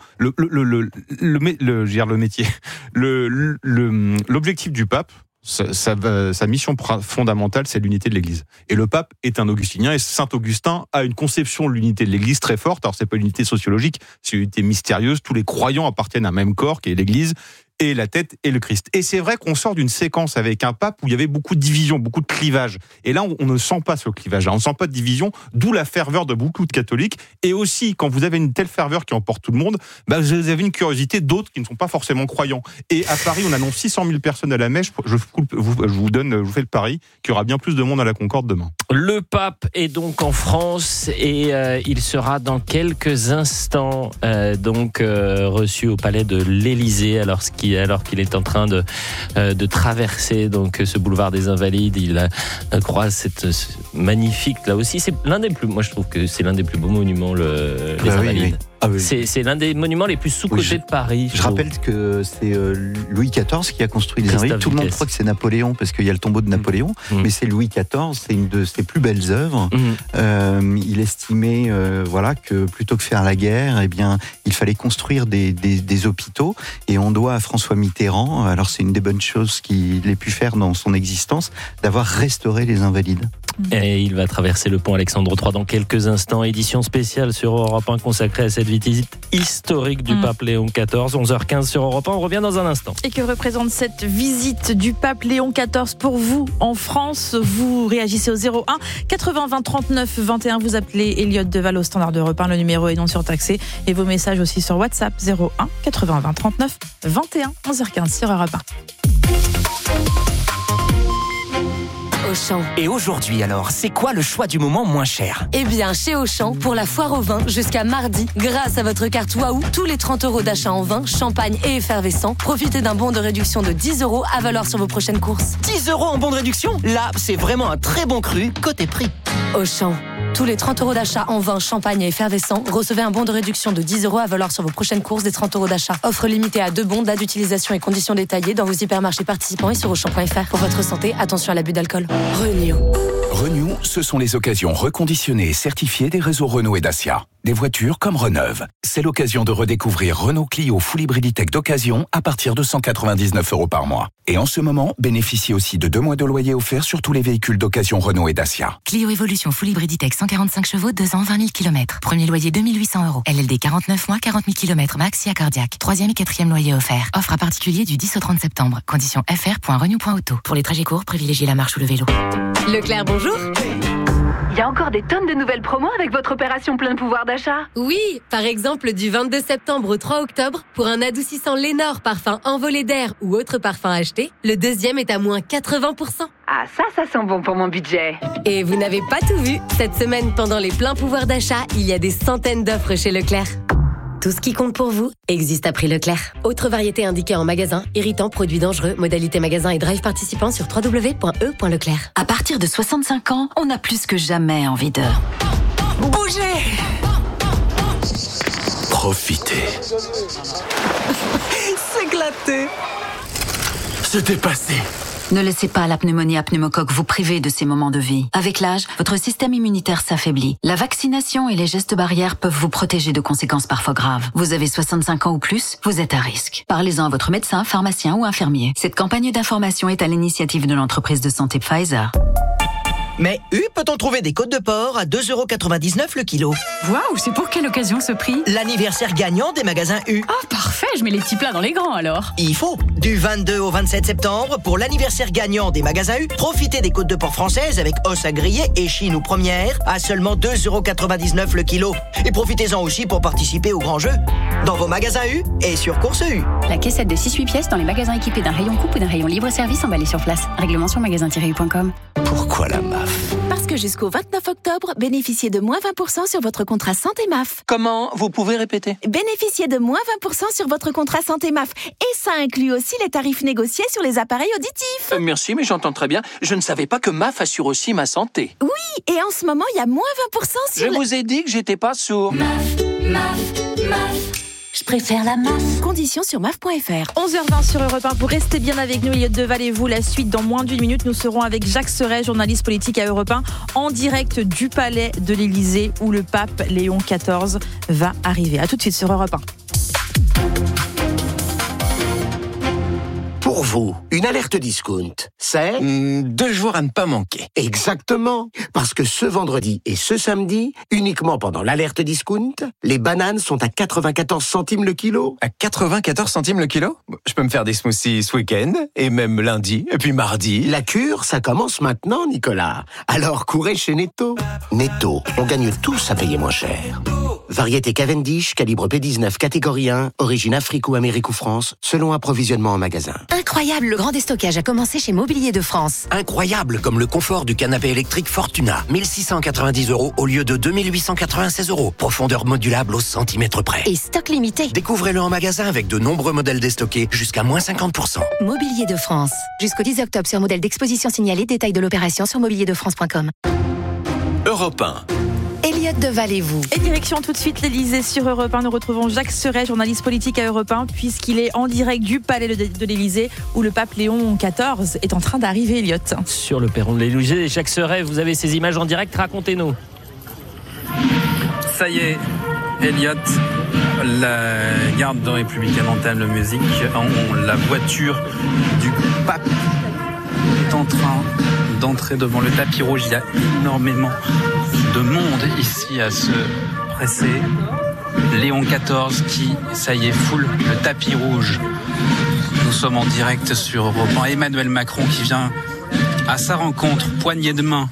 l'objectif du pape, sa mission fondamentale, c'est l'unité de l'Église. Et le pape est un augustinien, et Saint Augustin a une conception de l'unité de l'Église très forte. Alors, c'est pas une unité sociologique, c'est une unité mystérieuse. Tous les croyants appartiennent à un même corps, qui est l'Église, et la tête et le Christ. Et c'est vrai qu'on sort d'une séquence avec un pape où il y avait beaucoup de divisions, beaucoup de clivages. Et là, on ne sent pas ce clivage-là, on ne sent pas de division, d'où la ferveur de beaucoup de catholiques. Et aussi, quand vous avez une telle ferveur qui emporte tout le monde, vous avez une curiosité d'autres qui ne sont pas forcément croyants. Et à Paris, on annonce 600 000 personnes à la messe. Je vous fais le pari qu'il y aura bien plus de monde à la Concorde demain. Le pape est donc en France et il sera dans quelques instants reçu au palais de l'Élysée alors qu'il est en train de traverser donc ce boulevard des Invalides. Il croise cette magnifique, là aussi, c'est l'un des plus, moi je trouve que c'est l'un des plus beaux monuments, les Invalides. Oui. Ah oui. C'est l'un des monuments les plus sous-cotés de Paris. Je rappelle que c'est Louis XIV qui a construit les Invalides. Tout le monde croit que c'est Napoléon parce qu'il y a le tombeau de Napoléon, mais c'est Louis XIV, c'est une de ses plus belles œuvres. Il estimait que plutôt que faire la guerre, il fallait construire des hôpitaux, et on doit à François Mitterrand, alors c'est une des bonnes choses qu'il ait pu faire dans son existence, d'avoir restauré les Invalides. Et il va traverser le pont Alexandre III dans quelques instants. Édition spéciale sur Europe 1 consacrée à cette visite historique du pape Léon XIV. 11h15 sur Europe 1. On revient dans un instant. Et que représente cette visite du pape Léon XIV pour vous en France? Vous réagissez au 01 80 20 39 21. Vous appelez Elliot Deval au standard d'Europe 1. Le numéro est non surtaxé. Et vos messages aussi sur WhatsApp 01 80 20 39 21. 11h15 sur Europe 1. Auchan. Et aujourd'hui alors, c'est quoi le choix du moment moins cher? Eh bien, chez Auchan, pour la foire au vin, jusqu'à mardi, grâce à votre carte Waouh, tous les 30 € d'achat en vin, champagne et effervescent, profitez d'un bon de réduction de 10 € à valoir sur vos prochaines courses. 10 € en bon de réduction? Là, c'est vraiment un très bon cru côté prix. Auchan. Tous les 30 € d'achat en vin, champagne et effervescent, recevez un bon de réduction de 10 € à valoir sur vos prochaines courses des 30 € d'achat. Offre limitée à 2 bons, date d'utilisation et conditions détaillées dans vos hypermarchés participants et sur Auchan.fr. Pour votre santé, attention à l'abus d'alcool. Renew, ce sont les occasions reconditionnées et certifiées des réseaux Renault et Dacia. Des voitures comme Reneuve. C'est l'occasion de redécouvrir Renault Clio Full Hybrid Tech d'occasion à partir de 199 € par mois. Et en ce moment, bénéficiez aussi de 2 mois de loyer offert sur tous les véhicules d'occasion Renault et Dacia. Clio Evolution Full Hybrid Tech 145 chevaux, 2 ans, 20 000 km. Premier loyer 2 800 €. LLD 49 mois, 40 000 km max, SIA cardiaque. 3e et 4e loyer offert. Offre à particulier du 10 au 30 septembre. Conditions fr.renew.auto. Pour les trajets courts, privilégiez la marche ou le vélo. Leclerc, bonjour. Il y a encore des tonnes de nouvelles promos avec votre opération plein pouvoir d'achat. Oui, par exemple du 22 septembre au 3 octobre, pour un adoucissant Lénore parfum envolé d'air ou autre parfum acheté, le deuxième est à moins 80%. Ah, ça sent bon pour mon budget. Et vous n'avez pas tout vu. Cette semaine, pendant les pleins pouvoirs d'achat, il y a des centaines d'offres chez Leclerc. Tout ce qui compte pour vous existe à prix Leclerc. Autre variété indiquée en magasin, irritant, produits dangereux, modalité magasin et drive participant sur www.e.leclerc. À partir de 65 ans, on a plus que jamais envie de bouger. Profitez. S'éclater. Se dépasser. Ne laissez pas la pneumonie à pneumocoque vous priver de ces moments de vie. Avec l'âge, votre système immunitaire s'affaiblit. La vaccination et les gestes barrières peuvent vous protéger de conséquences parfois graves. Vous avez 65 ans ou plus, vous êtes à risque. Parlez-en à votre médecin, pharmacien ou infirmier. Cette campagne d'information est à l'initiative de l'entreprise de santé Pfizer. Mais peut-on trouver des côtes de porc à 2,99 € le kilo? Waouh, c'est pour quelle occasion ce prix? L'anniversaire gagnant des magasins U. Ah, parfait, je mets les petits plats dans les grands alors. Il faut. Du 22 au 27 septembre, pour l'anniversaire gagnant des magasins U, profitez des côtes de porc françaises avec os à griller, échine ou première à seulement 2,99 € le kilo. Et profitez-en aussi pour participer au grand jeu. Dans vos magasins U et sur Course U. La caissette de 6-8 pièces dans les magasins équipés d'un rayon coupe ou d'un rayon libre-service emballé sur place. Règlement sur magasin-u.com. Pourquoi la MAF? Parce que jusqu'au 29 octobre, bénéficiez de moins 20% sur votre contrat santé MAF. Comment? Vous pouvez répéter? Bénéficiez de moins 20% sur votre contrat santé MAF. Et ça inclut aussi les tarifs négociés sur les appareils auditifs. Merci, mais j'entends très bien. Je ne savais pas que MAF assure aussi ma santé. Oui, et en ce moment, il y a moins 20% sur Je vous ai dit que j'étais pas sourd. Je préfère la MAF. Conditions sur MAF.fr. 11h20 sur Europe 1. Vous restez bien avec nous, Elliot Deval et vous. La suite, dans moins d'une minute, nous serons avec Jacques Serret, journaliste politique à Europe 1, en direct du palais de l'Élysée où le pape Léon XIV va arriver. A tout de suite sur Europe 1. Pour vous, une alerte discount, c'est 2 jours à ne pas manquer. Exactement, parce que ce vendredi et ce samedi, uniquement pendant l'alerte discount, les bananes sont à 94 centimes le kilo. À 94 centimes le kilo? Je peux me faire des smoothies ce week-end, et même lundi, et puis mardi. La cure, ça commence maintenant, Nicolas. Alors courez chez Netto. Netto, on gagne tous à payer moins cher. Variété Cavendish, calibre P19, catégorie 1, origine Afrique ou Amérique ou France, selon approvisionnement en magasin. Incroyable, le grand déstockage a commencé chez Mobilier de France. Incroyable, comme le confort du canapé électrique Fortuna. 1690 € au lieu de 2896 €. Profondeur modulable au centimètre près. Et stock limité. Découvrez-le en magasin avec de nombreux modèles déstockés jusqu'à moins 50%. Mobilier de France. Jusqu'au 10 octobre sur modèle d'exposition signalé. Détail de l'opération sur mobilierDeFrance.com. Europe 1. Elliot Deval et vous. Et direction tout de suite l'Élysée sur Europe 1. Nous retrouvons Jacques Serret, journaliste politique à Europe 1, puisqu'il est en direct du palais de l'Élysée où le pape Léon XIV est en train d'arriver, Elliot. Sur le perron de l'Élysée, Jacques Serret, vous avez ces images en direct, racontez-nous. Ça y est, Elliot, la garde de Républicaine entame la musique. La voiture du pape est en train d'entrer devant le tapis rouge. Il y a énormément de monde ici à se presser. Léon XIV qui, ça y est, foule le tapis rouge. Nous sommes en direct sur Europe 1. Emmanuel Macron qui vient à sa rencontre, poignée de main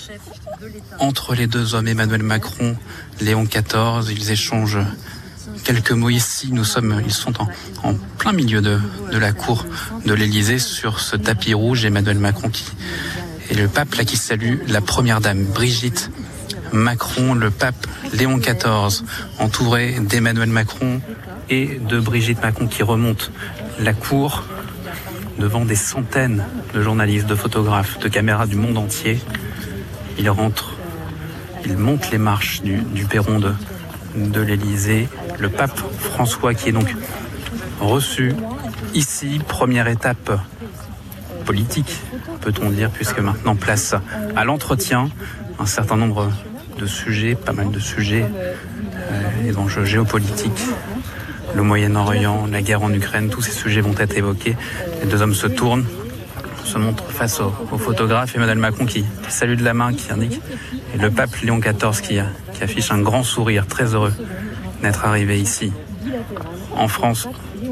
entre les deux hommes. Emmanuel Macron, Léon XIV, ils échangent quelques mots ici. Ils sont en plein milieu de la cour de l'Élysée sur ce tapis rouge. Emmanuel Macron et le pape là qui salue la première dame, Brigitte Macron. Le pape Léon XIV, entouré d'Emmanuel Macron et de Brigitte Macron qui remonte la cour devant des centaines de journalistes, de photographes, de caméras du monde entier. Il monte les marches du perron de l'Élysée. Le pape François qui est donc reçu ici, première étape politique, peut-on dire, puisque maintenant place à l'entretien, un certain nombre de sujets, pas mal de sujets, les enjeux géopolitiques, le Moyen-Orient, la guerre en Ukraine, tous ces sujets vont être évoqués. Les deux hommes se tournent, se montrent face au photographe, Emmanuel Macron qui salue de la main, qui indique, et le pape Léon XIV qui affiche un grand sourire, très heureux d'être arrivé ici, en France.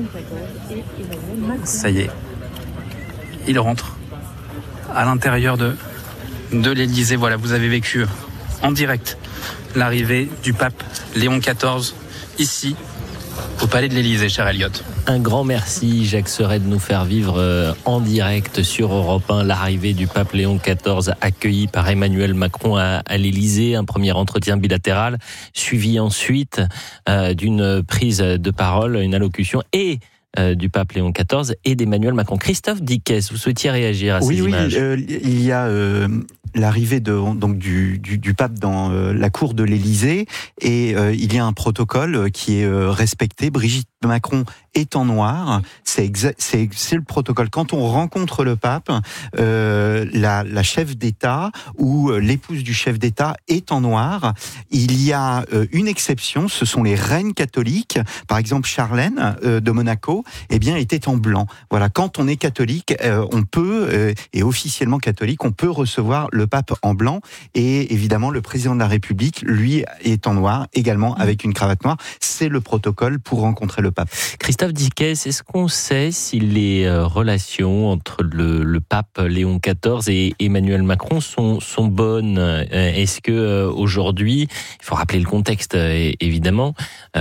Ça y est, il rentre à l'intérieur de l'Élysée. Voilà, vous avez vécu en direct l'arrivée du pape Léon XIV ici au palais de l'Élysée, cher Elliot. Un grand merci, Jacques Serret, de nous faire vivre en direct sur Europe 1 l'arrivée du pape Léon XIV accueilli par Emmanuel Macron à l'Élysée. Un premier entretien bilatéral suivi ensuite d'une prise de parole, une allocution et du pape Léon XIV et d'Emmanuel Macron. Christophe Dickès, vous souhaitiez réagir à ces images? Oui, il y a l'arrivée du pape dans la cour de l'Élysée et il y a un protocole qui est respecté. Brigitte Macron est en noir, c'est le protocole. Quand on rencontre le pape, la chef d'État ou l'épouse du chef d'État est en noir. Il y a une exception, ce sont les reines catholiques. Par exemple, Charlène de Monaco, était en blanc. Voilà, quand on est catholique, on peut et officiellement catholique, on peut recevoir le pape en blanc. Et évidemment, le président de la République, lui, est en noir également avec une cravate noire. C'est le protocole pour rencontrer le pape. pape. Christophe Dickès, est-ce qu'on sait si les relations entre le pape Léon XIV et Emmanuel Macron sont bonnes? Est-ce que aujourd'hui, il faut rappeler le contexte évidemment,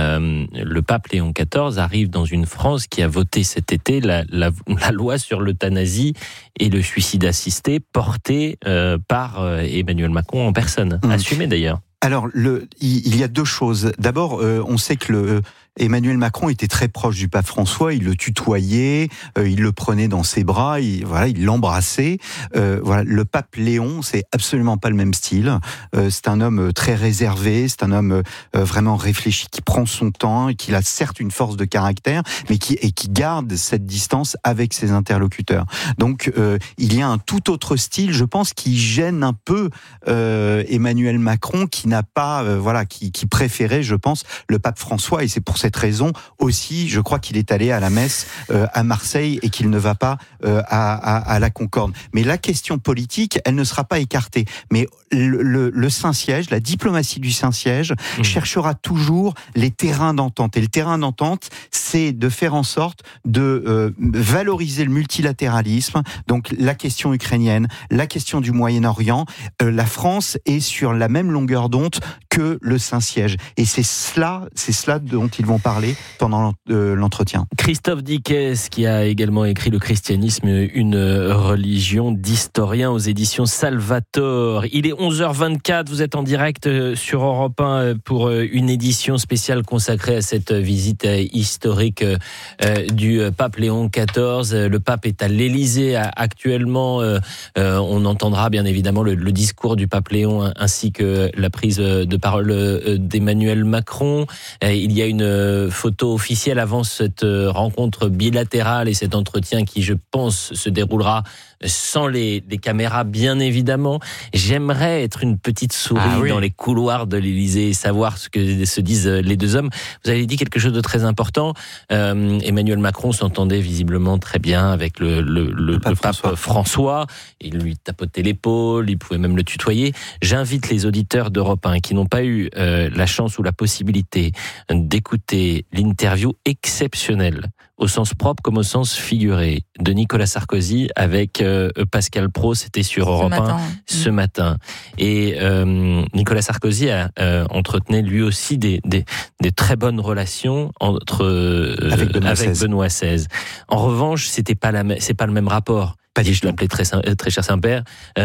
le pape Léon XIV arrive dans une France qui a voté cet été la loi sur l'euthanasie et le suicide assisté portée par Emmanuel Macron en personne, assumé d'ailleurs. Alors, il y a deux choses. D'abord, on sait que Emmanuel Macron était très proche du pape François, il le tutoyait, il le prenait dans ses bras, il l'embrassait. Le pape Léon, c'est absolument pas le même style. C'est un homme très réservé, c'est un homme vraiment réfléchi, qui prend son temps, et qui a certes une force de caractère, mais qui garde cette distance avec ses interlocuteurs. Donc, il y a un tout autre style, je pense, qui gêne un peu Emmanuel Macron, qui n'a pas, qui préférait, je pense, le pape François, et c'est pour cette raison aussi, je crois qu'il est allé à la messe à Marseille et qu'il ne va pas à la Concorde. Mais la question politique, elle ne sera pas écartée. Mais le Saint-Siège, la diplomatie du Saint-Siège cherchera toujours les terrains d'entente. Et le terrain d'entente, c'est de faire en sorte de valoriser le multilatéralisme, donc la question ukrainienne, la question du Moyen-Orient. La France est sur la même longueur d'onde que le Saint-Siège. Et c'est cela dont ils vont parler pendant l'entretien. Christophe Dickès, qui a également écrit Le christianisme, une religion, d'historien aux éditions Salvator. Il est 11h24, vous êtes en direct sur Europe 1 pour une édition spéciale consacrée à cette visite historique du pape Léon XIV. Le pape est à l'Élysée actuellement. On entendra bien évidemment le discours du pape Léon ainsi que la prise de parole d'Emmanuel Macron. Il y a une photo officielle avant cette rencontre bilatérale et cet entretien qui, je pense, se déroulera sans les caméras, bien évidemment. J'aimerais être une petite souris dans les couloirs de l'Élysée et savoir ce que se disent les deux hommes. Vous avez dit quelque chose de très important. Emmanuel Macron s'entendait visiblement très bien avec le pape François. Il lui tapotait l'épaule, il pouvait même le tutoyer. J'invite les auditeurs d'Europe 1 qui n'ont pas eu la chance ou la possibilité d'écouter l'interview exceptionnelle, au sens propre comme au sens figuré, de Nicolas Sarkozy avec Pascal Praud, c'était sur Europe 1 ce matin. Et Nicolas Sarkozy entretenait lui aussi des très bonnes relations avec Benoît XVI. En revanche, c'est pas le même rapport. Je l'appelais très cher Saint-Père.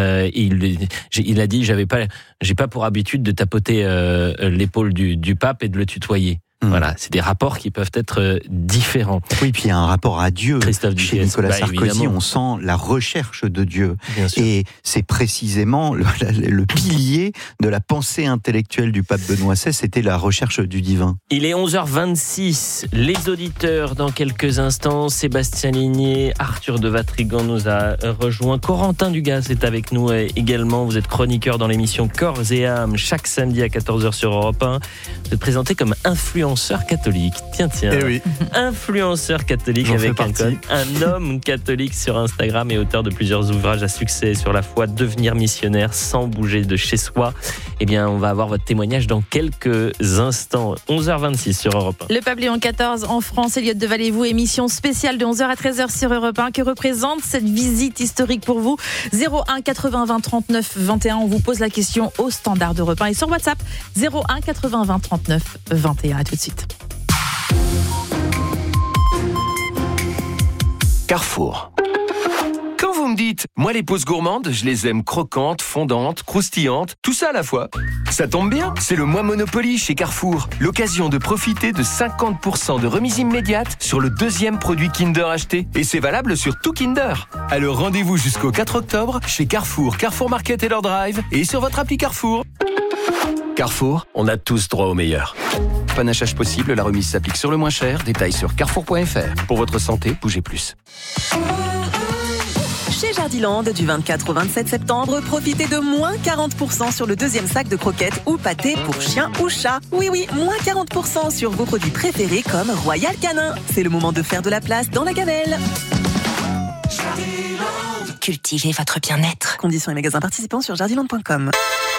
Il a dit j'ai pas pour habitude de tapoter l'épaule du pape et de le tutoyer. Voilà, c'est des rapports qui peuvent être différents. Oui, puis il y a un rapport à Dieu. Chez Nicolas Sarkozy, évidemment. On sent la recherche de Dieu. Et c'est précisément le pilier de la pensée intellectuelle du pape Benoît XVI, c'était la recherche du divin. Il est 11h26. Les auditeurs, dans quelques instants, Sébastien Ligné, Arthur de Vatrigan nous a rejoint. Corentin Dugas est avec nous également. Vous êtes chroniqueur dans l'émission Corps et âme, chaque samedi à 14h sur Europe 1. Vous êtes présenté comme influenceur catholique. Tiens. Eh oui. Influenceur catholique avec un homme catholique sur Instagram et auteur de plusieurs ouvrages à succès sur la foi, devenir missionnaire sans bouger de chez soi. Eh bien, on va avoir votre témoignage dans quelques instants. 11h26 sur Europe 1. Le pape Léon XIV en France, Elliott de Vallée-vous, émission spéciale de 11h à 13h sur Europe 1. Que représente cette visite historique pour vous? 01 80 20 39 21. On vous pose la question au standard d'Europe 1 et sur WhatsApp 01 80 20 39 21. À tout de suite. Carrefour. Quand vous me dites, moi les pauses gourmandes, je les aime croquantes, fondantes, croustillantes, tout ça à la fois. Ça tombe bien, c'est le mois Monopoly chez Carrefour. L'occasion de profiter de 50% de remise immédiate sur le deuxième produit Kinder acheté. Et c'est valable sur tout Kinder. Alors rendez-vous jusqu'au 4 octobre chez Carrefour, Carrefour Market et leur drive et sur votre appli Carrefour. Carrefour, on a tous droit au meilleur. Panachage possible, la remise s'applique sur le moins cher. Détails sur carrefour.fr. Pour votre santé, bougez plus. Chez Jardiland, du 24 au 27 septembre, profitez de moins 40% sur le deuxième sac de croquettes ou pâtés pour chien ou chat. Oui, moins 40% sur vos produits préférés comme Royal Canin. C'est le moment de faire de la place dans la gamelle. Cultivez votre bien-être. Conditions et magasins participants sur jardiland.com.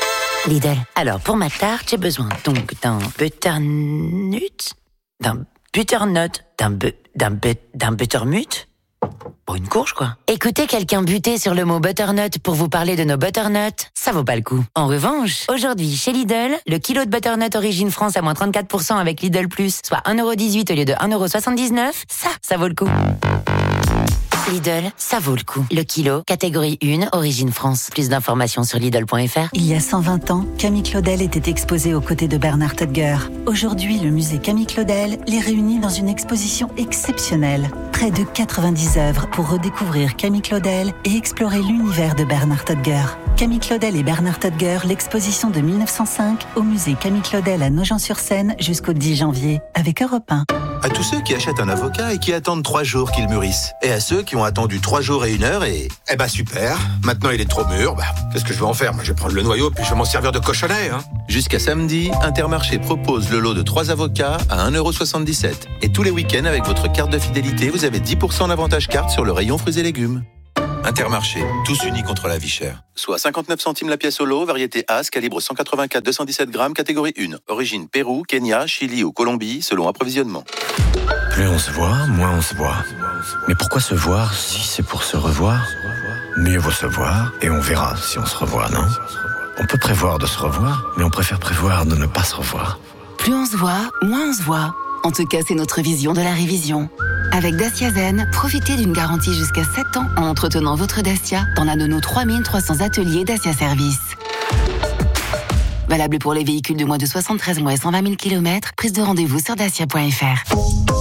Lidl. Alors, pour ma tarte, j'ai besoin donc d'un butternut, d'un butternut, d'un buttermut? Pour une courge, quoi. Écoutez quelqu'un buter sur le mot butternut pour vous parler de nos butternuts, ça vaut pas le coup. En revanche, aujourd'hui, chez Lidl, le kilo de butternut Origine France à moins 34% avec Lidl Plus, soit 1,18€ au lieu de 1,79€, ça vaut le coup. Lidl, ça vaut le coup. Le kilo, catégorie 1, Origine France. Plus d'informations sur Lidl.fr. Il y a 120 ans, Camille Claudel était exposée aux côtés de Bernard Todger. Aujourd'hui, le musée Camille Claudel les réunit dans une exposition exceptionnelle. Près de 90 œuvres pour redécouvrir Camille Claudel et explorer l'univers de Bernard Todger. Camille Claudel et Bernard Todger, l'exposition de 1905 au musée Camille Claudel à Nogent-sur-Seine jusqu'au 10 janvier, avec Europe 1. À tous ceux qui achètent un avocat et qui attendent 3 jours qu'il mûrisse. Et à ceux qui ont attendu 3 jours et 1 heure et... Eh ben super, maintenant il est trop mûr, qu'est-ce que je vais en faire? Moi je vais prendre le noyau puis je vais m'en servir de cochonnet. Jusqu'à samedi, Intermarché propose le lot de 3 avocats à 1,77€. Et tous les week-ends, avec votre carte de fidélité, vous avez 10% d'avantage carte sur le rayon fruits et légumes. Intermarché, tous unis contre la vie chère. Soit 59 centimes la pièce au lot, variété As, calibre 184-217 grammes, catégorie 1. Origine Pérou, Kenya, Chili ou Colombie, selon approvisionnement. Plus on se voit, moins on se voit. Mais pourquoi se voir si c'est pour se revoir? Mieux vaut se voir et on verra si on se revoit, non? On peut prévoir de se revoir, mais on préfère prévoir de ne pas se revoir. Plus on se voit, moins on se voit. En tout cas, c'est notre vision de la révision. Avec Dacia Zen, profitez d'une garantie jusqu'à 7 ans en entretenant votre Dacia dans l'un de nos 3300 ateliers Dacia Service. Valable pour les véhicules de moins de 73 mois et 120 000 km. Prise de rendez-vous sur dacia.fr.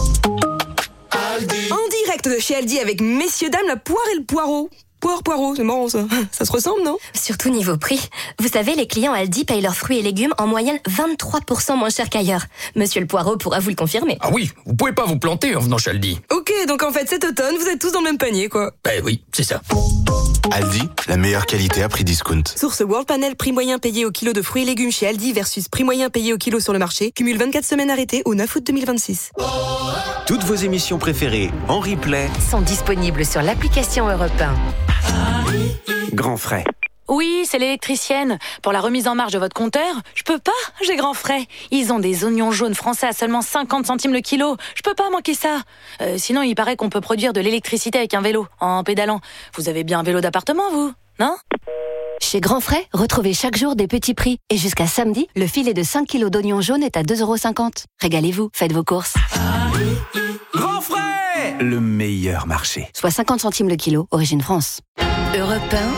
En direct de chez Aldi avec messieurs dames la poire et le poireau. Poireau, c'est marrant ça. Ça se ressemble, non? Surtout niveau prix. Vous savez, les clients Aldi payent leurs fruits et légumes en moyenne 23% moins cher qu'ailleurs. Monsieur le Poireau pourra vous le confirmer. Ah oui, vous pouvez pas vous planter en venant chez Aldi. Ok, donc en fait cet automne, vous êtes tous dans le même panier, quoi. Ben oui, c'est ça. Aldi, la meilleure qualité à prix discount. Source World Panel, prix moyen payé au kilo de fruits et légumes chez Aldi versus prix moyen payé au kilo sur le marché. Cumule 24 semaines arrêtées au 9 août 2026. Toutes vos émissions préférées en replay Sont disponibles sur l'application Europe 1. Grand frais. Oui, c'est l'électricienne. Pour la remise en marche de votre compteur, je peux pas, j'ai grand frais. Ils ont des oignons jaunes français à seulement 50 centimes le kilo. Je peux pas manquer ça. Sinon, il paraît qu'on peut produire de l'électricité avec un vélo, en pédalant. Vous avez bien un vélo d'appartement, vous, non? Chez Grand Frais, retrouvez chaque jour des petits prix. Et jusqu'à samedi, le filet de 5 kilos d'oignons jaunes est à 2,50€. Régalez-vous, faites vos courses. Grand frais, le meilleur marché. Soit 50 centimes le kilo, Origine France. Europe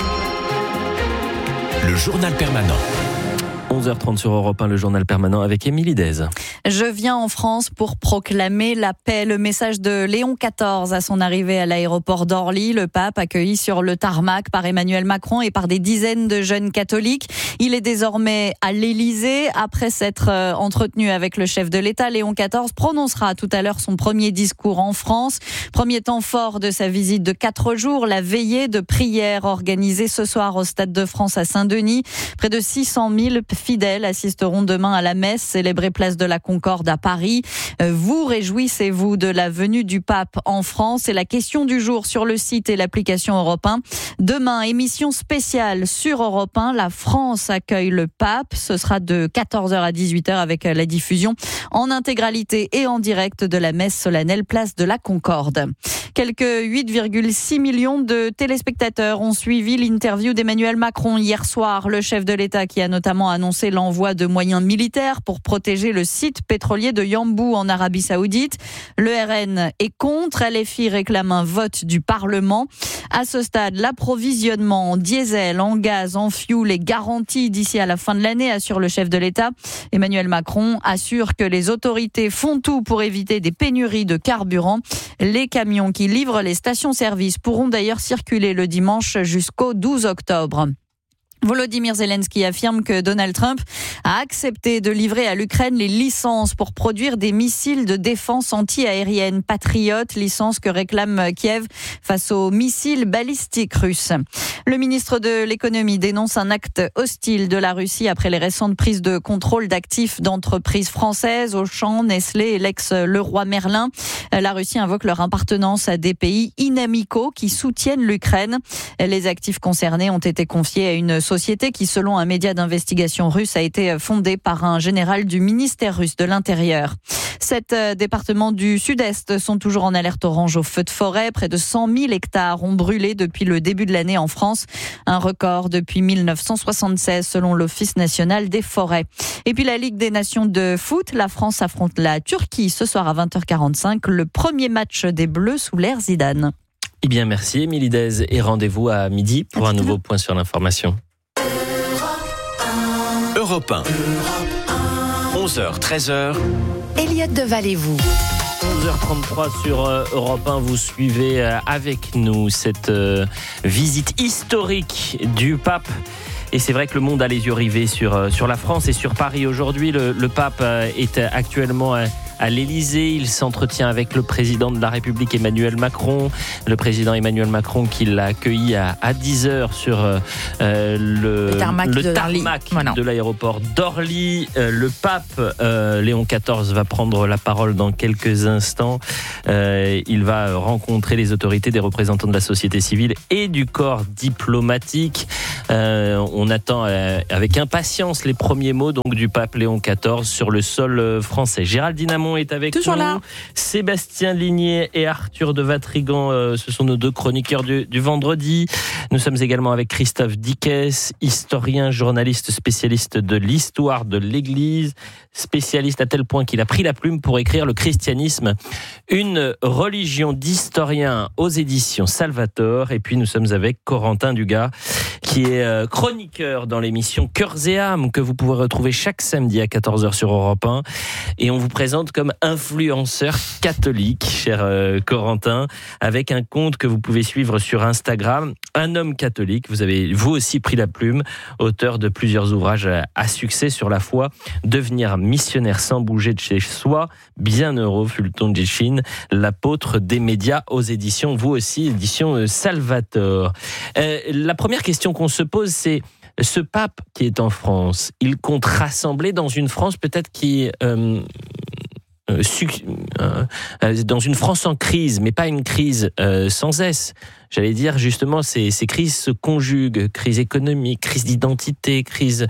1. Le journal permanent. 11h30 sur Europe 1, le journal permanent avec Émilie Dez. Je viens en France pour proclamer la paix. Le message de Léon XIV à son arrivée à l'aéroport d'Orly. Le pape accueilli sur le tarmac par Emmanuel Macron et par des dizaines de jeunes catholiques. Il est désormais à l'Élysée. Après s'être entretenu avec le chef de l'État, Léon XIV prononcera tout à l'heure son premier discours en France. Premier temps fort de sa visite de 4 jours, la veillée de prière organisée ce soir au Stade de France à Saint-Denis. Près de 600 000 fidèles assisteront demain à la messe célébrée place de la Concorde à Paris. Vous réjouissez-vous de la venue du pape en France? C'est la question du jour sur le site et l'application Europe 1. Demain, émission spéciale sur Europe 1. La France accueille le pape. Ce sera de 14h à 18h avec la diffusion en intégralité et en direct de la messe solennelle place de la Concorde. Quelques 8,6 millions de téléspectateurs ont suivi l'interview d'Emmanuel Macron hier soir. Le chef de l'État qui a notamment annoncé l'envoi de moyens militaires pour protéger le site pétrolier de Yanbu en Arabie Saoudite. Le RN est contre. LFI réclame un vote du Parlement. À ce stade, l'approvisionnement en diesel, en gaz, en fioul est garanti d'ici à la fin de l'année, assure le chef de l'État. Emmanuel Macron assure que les autorités font tout pour éviter des pénuries de carburant. Les camions qui livrent les stations-service pourront d'ailleurs circuler le dimanche jusqu'au 12 octobre. Volodymyr Zelensky affirme que Donald Trump a accepté de livrer à l'Ukraine les licences pour produire des missiles de défense anti-aérienne Patriot, licences que réclame Kiev face aux missiles balistiques russes. Le ministre de l'économie dénonce un acte hostile de la Russie après les récentes prises de contrôle d'actifs d'entreprises françaises, Auchan, Nestlé et l'ex-Leroy Merlin. La Russie invoque leur appartenance à des pays inamicaux qui soutiennent l'Ukraine. Les actifs concernés ont été confiés à une société qui, selon un média d'investigation russe, a été fondée par un général du ministère russe de l'Intérieur. 7 départements du sud-est sont toujours en alerte orange au feu de forêt. Près de 100 000 hectares ont brûlé depuis le début de l'année en France. Un record depuis 1976 selon l'Office national des forêts. Et puis la Ligue des Nations de foot, la France affronte la Turquie ce soir à 20h45. Le premier match des Bleus sous l'ère Zidane. Eh bien, merci Émilie Dez et rendez-vous à midi pour un nouveau point sur l'information. Europe 1. 11h, 13h. Elliott Deval et vous. 11h33 sur Europe 1, vous suivez avec nous cette visite historique du pape. Et c'est vrai que le monde a les yeux rivés sur la France et sur Paris. Aujourd'hui, le pape est actuellement à l'Élysée. Il s'entretient avec le président de la République, Emmanuel Macron. Le président Emmanuel Macron qui l'a accueilli à 10h sur le tarmac de l'aéroport d'Orly. Le pape Léon XIV va prendre la parole dans quelques instants. Il va rencontrer les autorités, des représentants de la société civile et du corps diplomatique. On attend avec impatience les premiers mots donc du pape Léon XIV sur le sol français. Géraldine Amont est avec toujours nous. Là. Sébastien Ligné et Arthur de Vatrigan, ce sont nos deux chroniqueurs du vendredi. Nous sommes également avec Christophe Dickès, historien, journaliste, spécialiste de l'histoire de l'Église, spécialiste à tel point qu'il a pris la plume pour écrire Le christianisme, une religion d'historien aux éditions Salvator. Et puis nous sommes avec Corentin Dugas, qui est chroniqueur dans l'émission Cœurs et âmes, que vous pouvez retrouver chaque samedi à 14h sur Europe 1. Et on vous présente comme influenceur catholique, cher Corentin, avec un compte que vous pouvez suivre sur Instagram, Un homme catholique. Vous avez vous aussi pris la plume, auteur de plusieurs ouvrages à succès sur la foi, Devenir missionnaire sans bouger de chez soi, Bienheureux Fulton Djichin, l'apôtre des médias aux éditions, vous aussi, édition Salvator. La première question qu'on se pose, c'est ce pape qui est en France, il compte rassembler dans une France peut-être qui dans une France en crise, mais pas une crise sans S. J'allais dire justement, ces crises se conjuguent, crise économique, crise d'identité, crise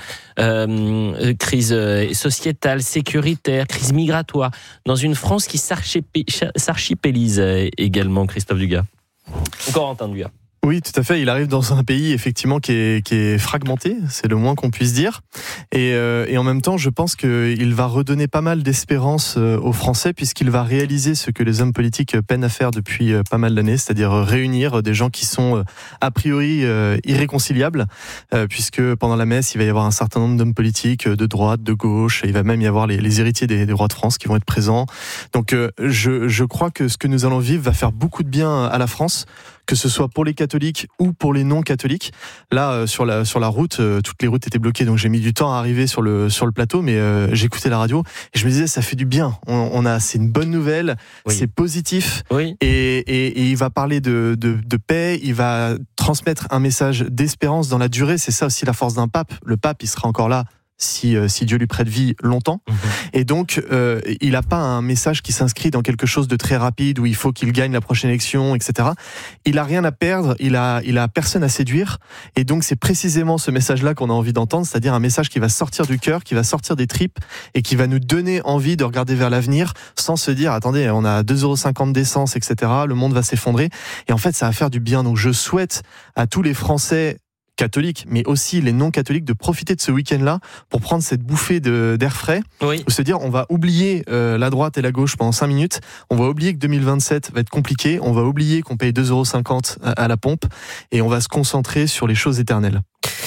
sociétale, sécuritaire, crise migratoire, dans une France qui s'archipélise également, Christophe Dugas. Corentin Dugas. Oui, tout à fait. Il arrive dans un pays effectivement qui est fragmenté, c'est le moins qu'on puisse dire. Et en même temps, je pense qu'il va redonner pas mal d'espérance aux Français, puisqu'il va réaliser ce que les hommes politiques peinent à faire depuis pas mal d'années, c'est-à-dire réunir des gens qui sont a priori irréconciliables, puisque pendant la messe, il va y avoir un certain nombre d'hommes politiques de droite, de gauche, et il va même y avoir les héritiers des rois de France qui vont être présents. Donc je crois que ce que nous allons vivre va faire beaucoup de bien à la France, que ce soit pour les catholiques ou pour les non-catholiques. Là, sur la route, toutes les routes étaient bloquées, donc j'ai mis du temps à arriver sur le plateau, mais j'écoutais la radio et je me disais, ça fait du bien. C'est une bonne nouvelle, oui. C'est positif, oui. Et il va parler de paix, il va transmettre un message d'espérance dans la durée. C'est ça aussi la force d'un pape. Le pape, il sera encore là si Dieu lui prête vie longtemps. Et donc, il n'a pas un message qui s'inscrit dans quelque chose de très rapide où il faut qu'il gagne la prochaine élection, etc. Il a rien à perdre, il a personne à séduire. Et donc, c'est précisément ce message-là qu'on a envie d'entendre, c'est-à-dire un message qui va sortir du cœur, qui va sortir des tripes et qui va nous donner envie de regarder vers l'avenir sans se dire, attendez, on a 2,50 € d'essence, etc. Le monde va s'effondrer. Et en fait, ça va faire du bien. Donc, je souhaite à tous les Français catholiques, mais aussi les non-catholiques, de profiter de ce week-end-là pour prendre cette bouffée d'air frais, oui. Se dire on va oublier la droite et la gauche pendant 5 minutes, on va oublier que 2027 va être compliqué, on va oublier qu'on paye 2,50 € à la pompe et on va se concentrer sur les choses éternelles.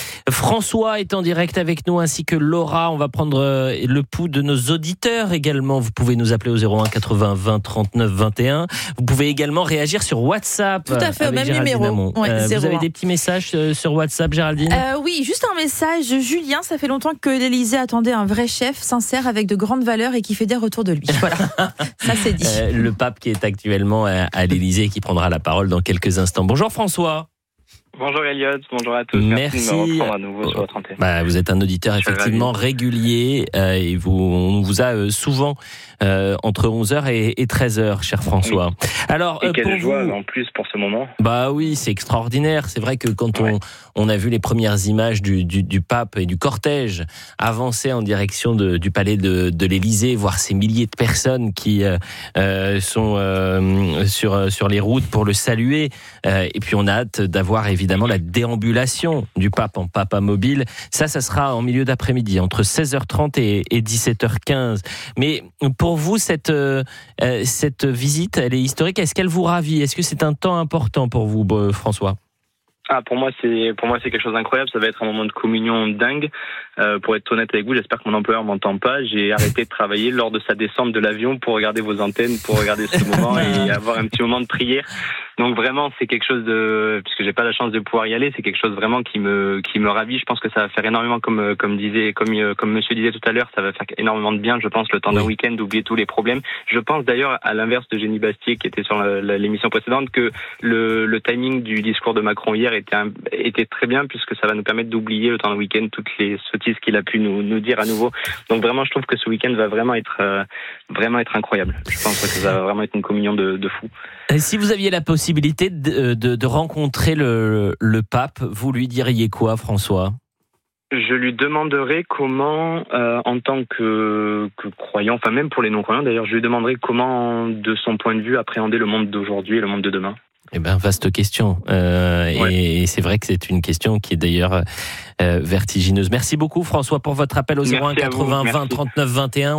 François est en direct avec nous, ainsi que Laura. On va prendre le pouls de nos auditeurs également. Vous pouvez nous appeler au 01 80 20 39 21. Vous pouvez également réagir sur WhatsApp. Tout à fait, au même numéro. Ouais, vous avez des petits messages sur WhatsApp, Géraldine ? Oui, juste un message. Julien, ça fait longtemps que l'Élysée attendait un vrai chef, sincère, avec de grandes valeurs et qui fait des retours de lui. Voilà, ça c'est dit. Le pape qui est actuellement à l'Élysée et qui prendra la parole dans quelques instants. Bonjour François. Bonjour Elliot, bonjour à tous. Merci. De me reprendre à nouveau sur votre antenne. Vous êtes un auditeur effectivement régulier et on vous a souvent entre 11h et 13h, cher François. Oui. Alors, et quelle pour joie vous... en plus pour ce moment. Oui, c'est extraordinaire. C'est vrai que quand on a vu les premières images du pape et du cortège avancer en direction du palais de l'Élysée, voir ces milliers de personnes qui sont sur les routes pour le saluer. Et puis on a hâte d'avoir évidemment la déambulation du pape en papamobile. Ça sera en milieu d'après-midi, entre 16h30 et 17h15. Mais pour vous, cette visite, elle est historique. Est-ce qu'elle vous ravit ? Est-ce que c'est un temps important pour vous, François ? Pour moi c'est quelque chose d'incroyable. Ça va être un moment de communion dingue. Pour être honnête avec vous, j'espère que mon employeur m'entend pas. J'ai arrêté de travailler lors de sa descente de l'avion pour regarder vos antennes, pour regarder ce moment et avoir un petit moment de prière. Donc vraiment, c'est quelque chose puisque j'ai pas la chance de pouvoir y aller, c'est quelque chose vraiment qui me ravit. Je pense que ça va faire énormément, comme monsieur disait tout à l'heure, ça va faire énormément de bien, je pense, le temps d'un week-end, d'oublier tous les problèmes. Je pense d'ailleurs, à l'inverse de Jenny Bastier, qui était sur l'émission précédente, que le timing du discours de Macron hier était très bien, puisque ça va nous permettre d'oublier le temps d'un week-end toutes les sottises qu'il a pu nous dire à nouveau. Donc vraiment, je trouve que ce week-end va vraiment être incroyable. Je pense que ça va vraiment être une communion de fous. Et si vous aviez la possibilité de rencontrer le pape, vous lui diriez quoi, François ? Je lui demanderais comment, en tant que croyant, enfin même pour les non-croyants d'ailleurs, je lui demanderais comment, de son point de vue, appréhender le monde d'aujourd'hui et le monde de demain. Vaste question. Et c'est vrai que c'est une question qui est d'ailleurs vertigineuse. Merci beaucoup, François, pour votre appel au 01 80 20 39 21.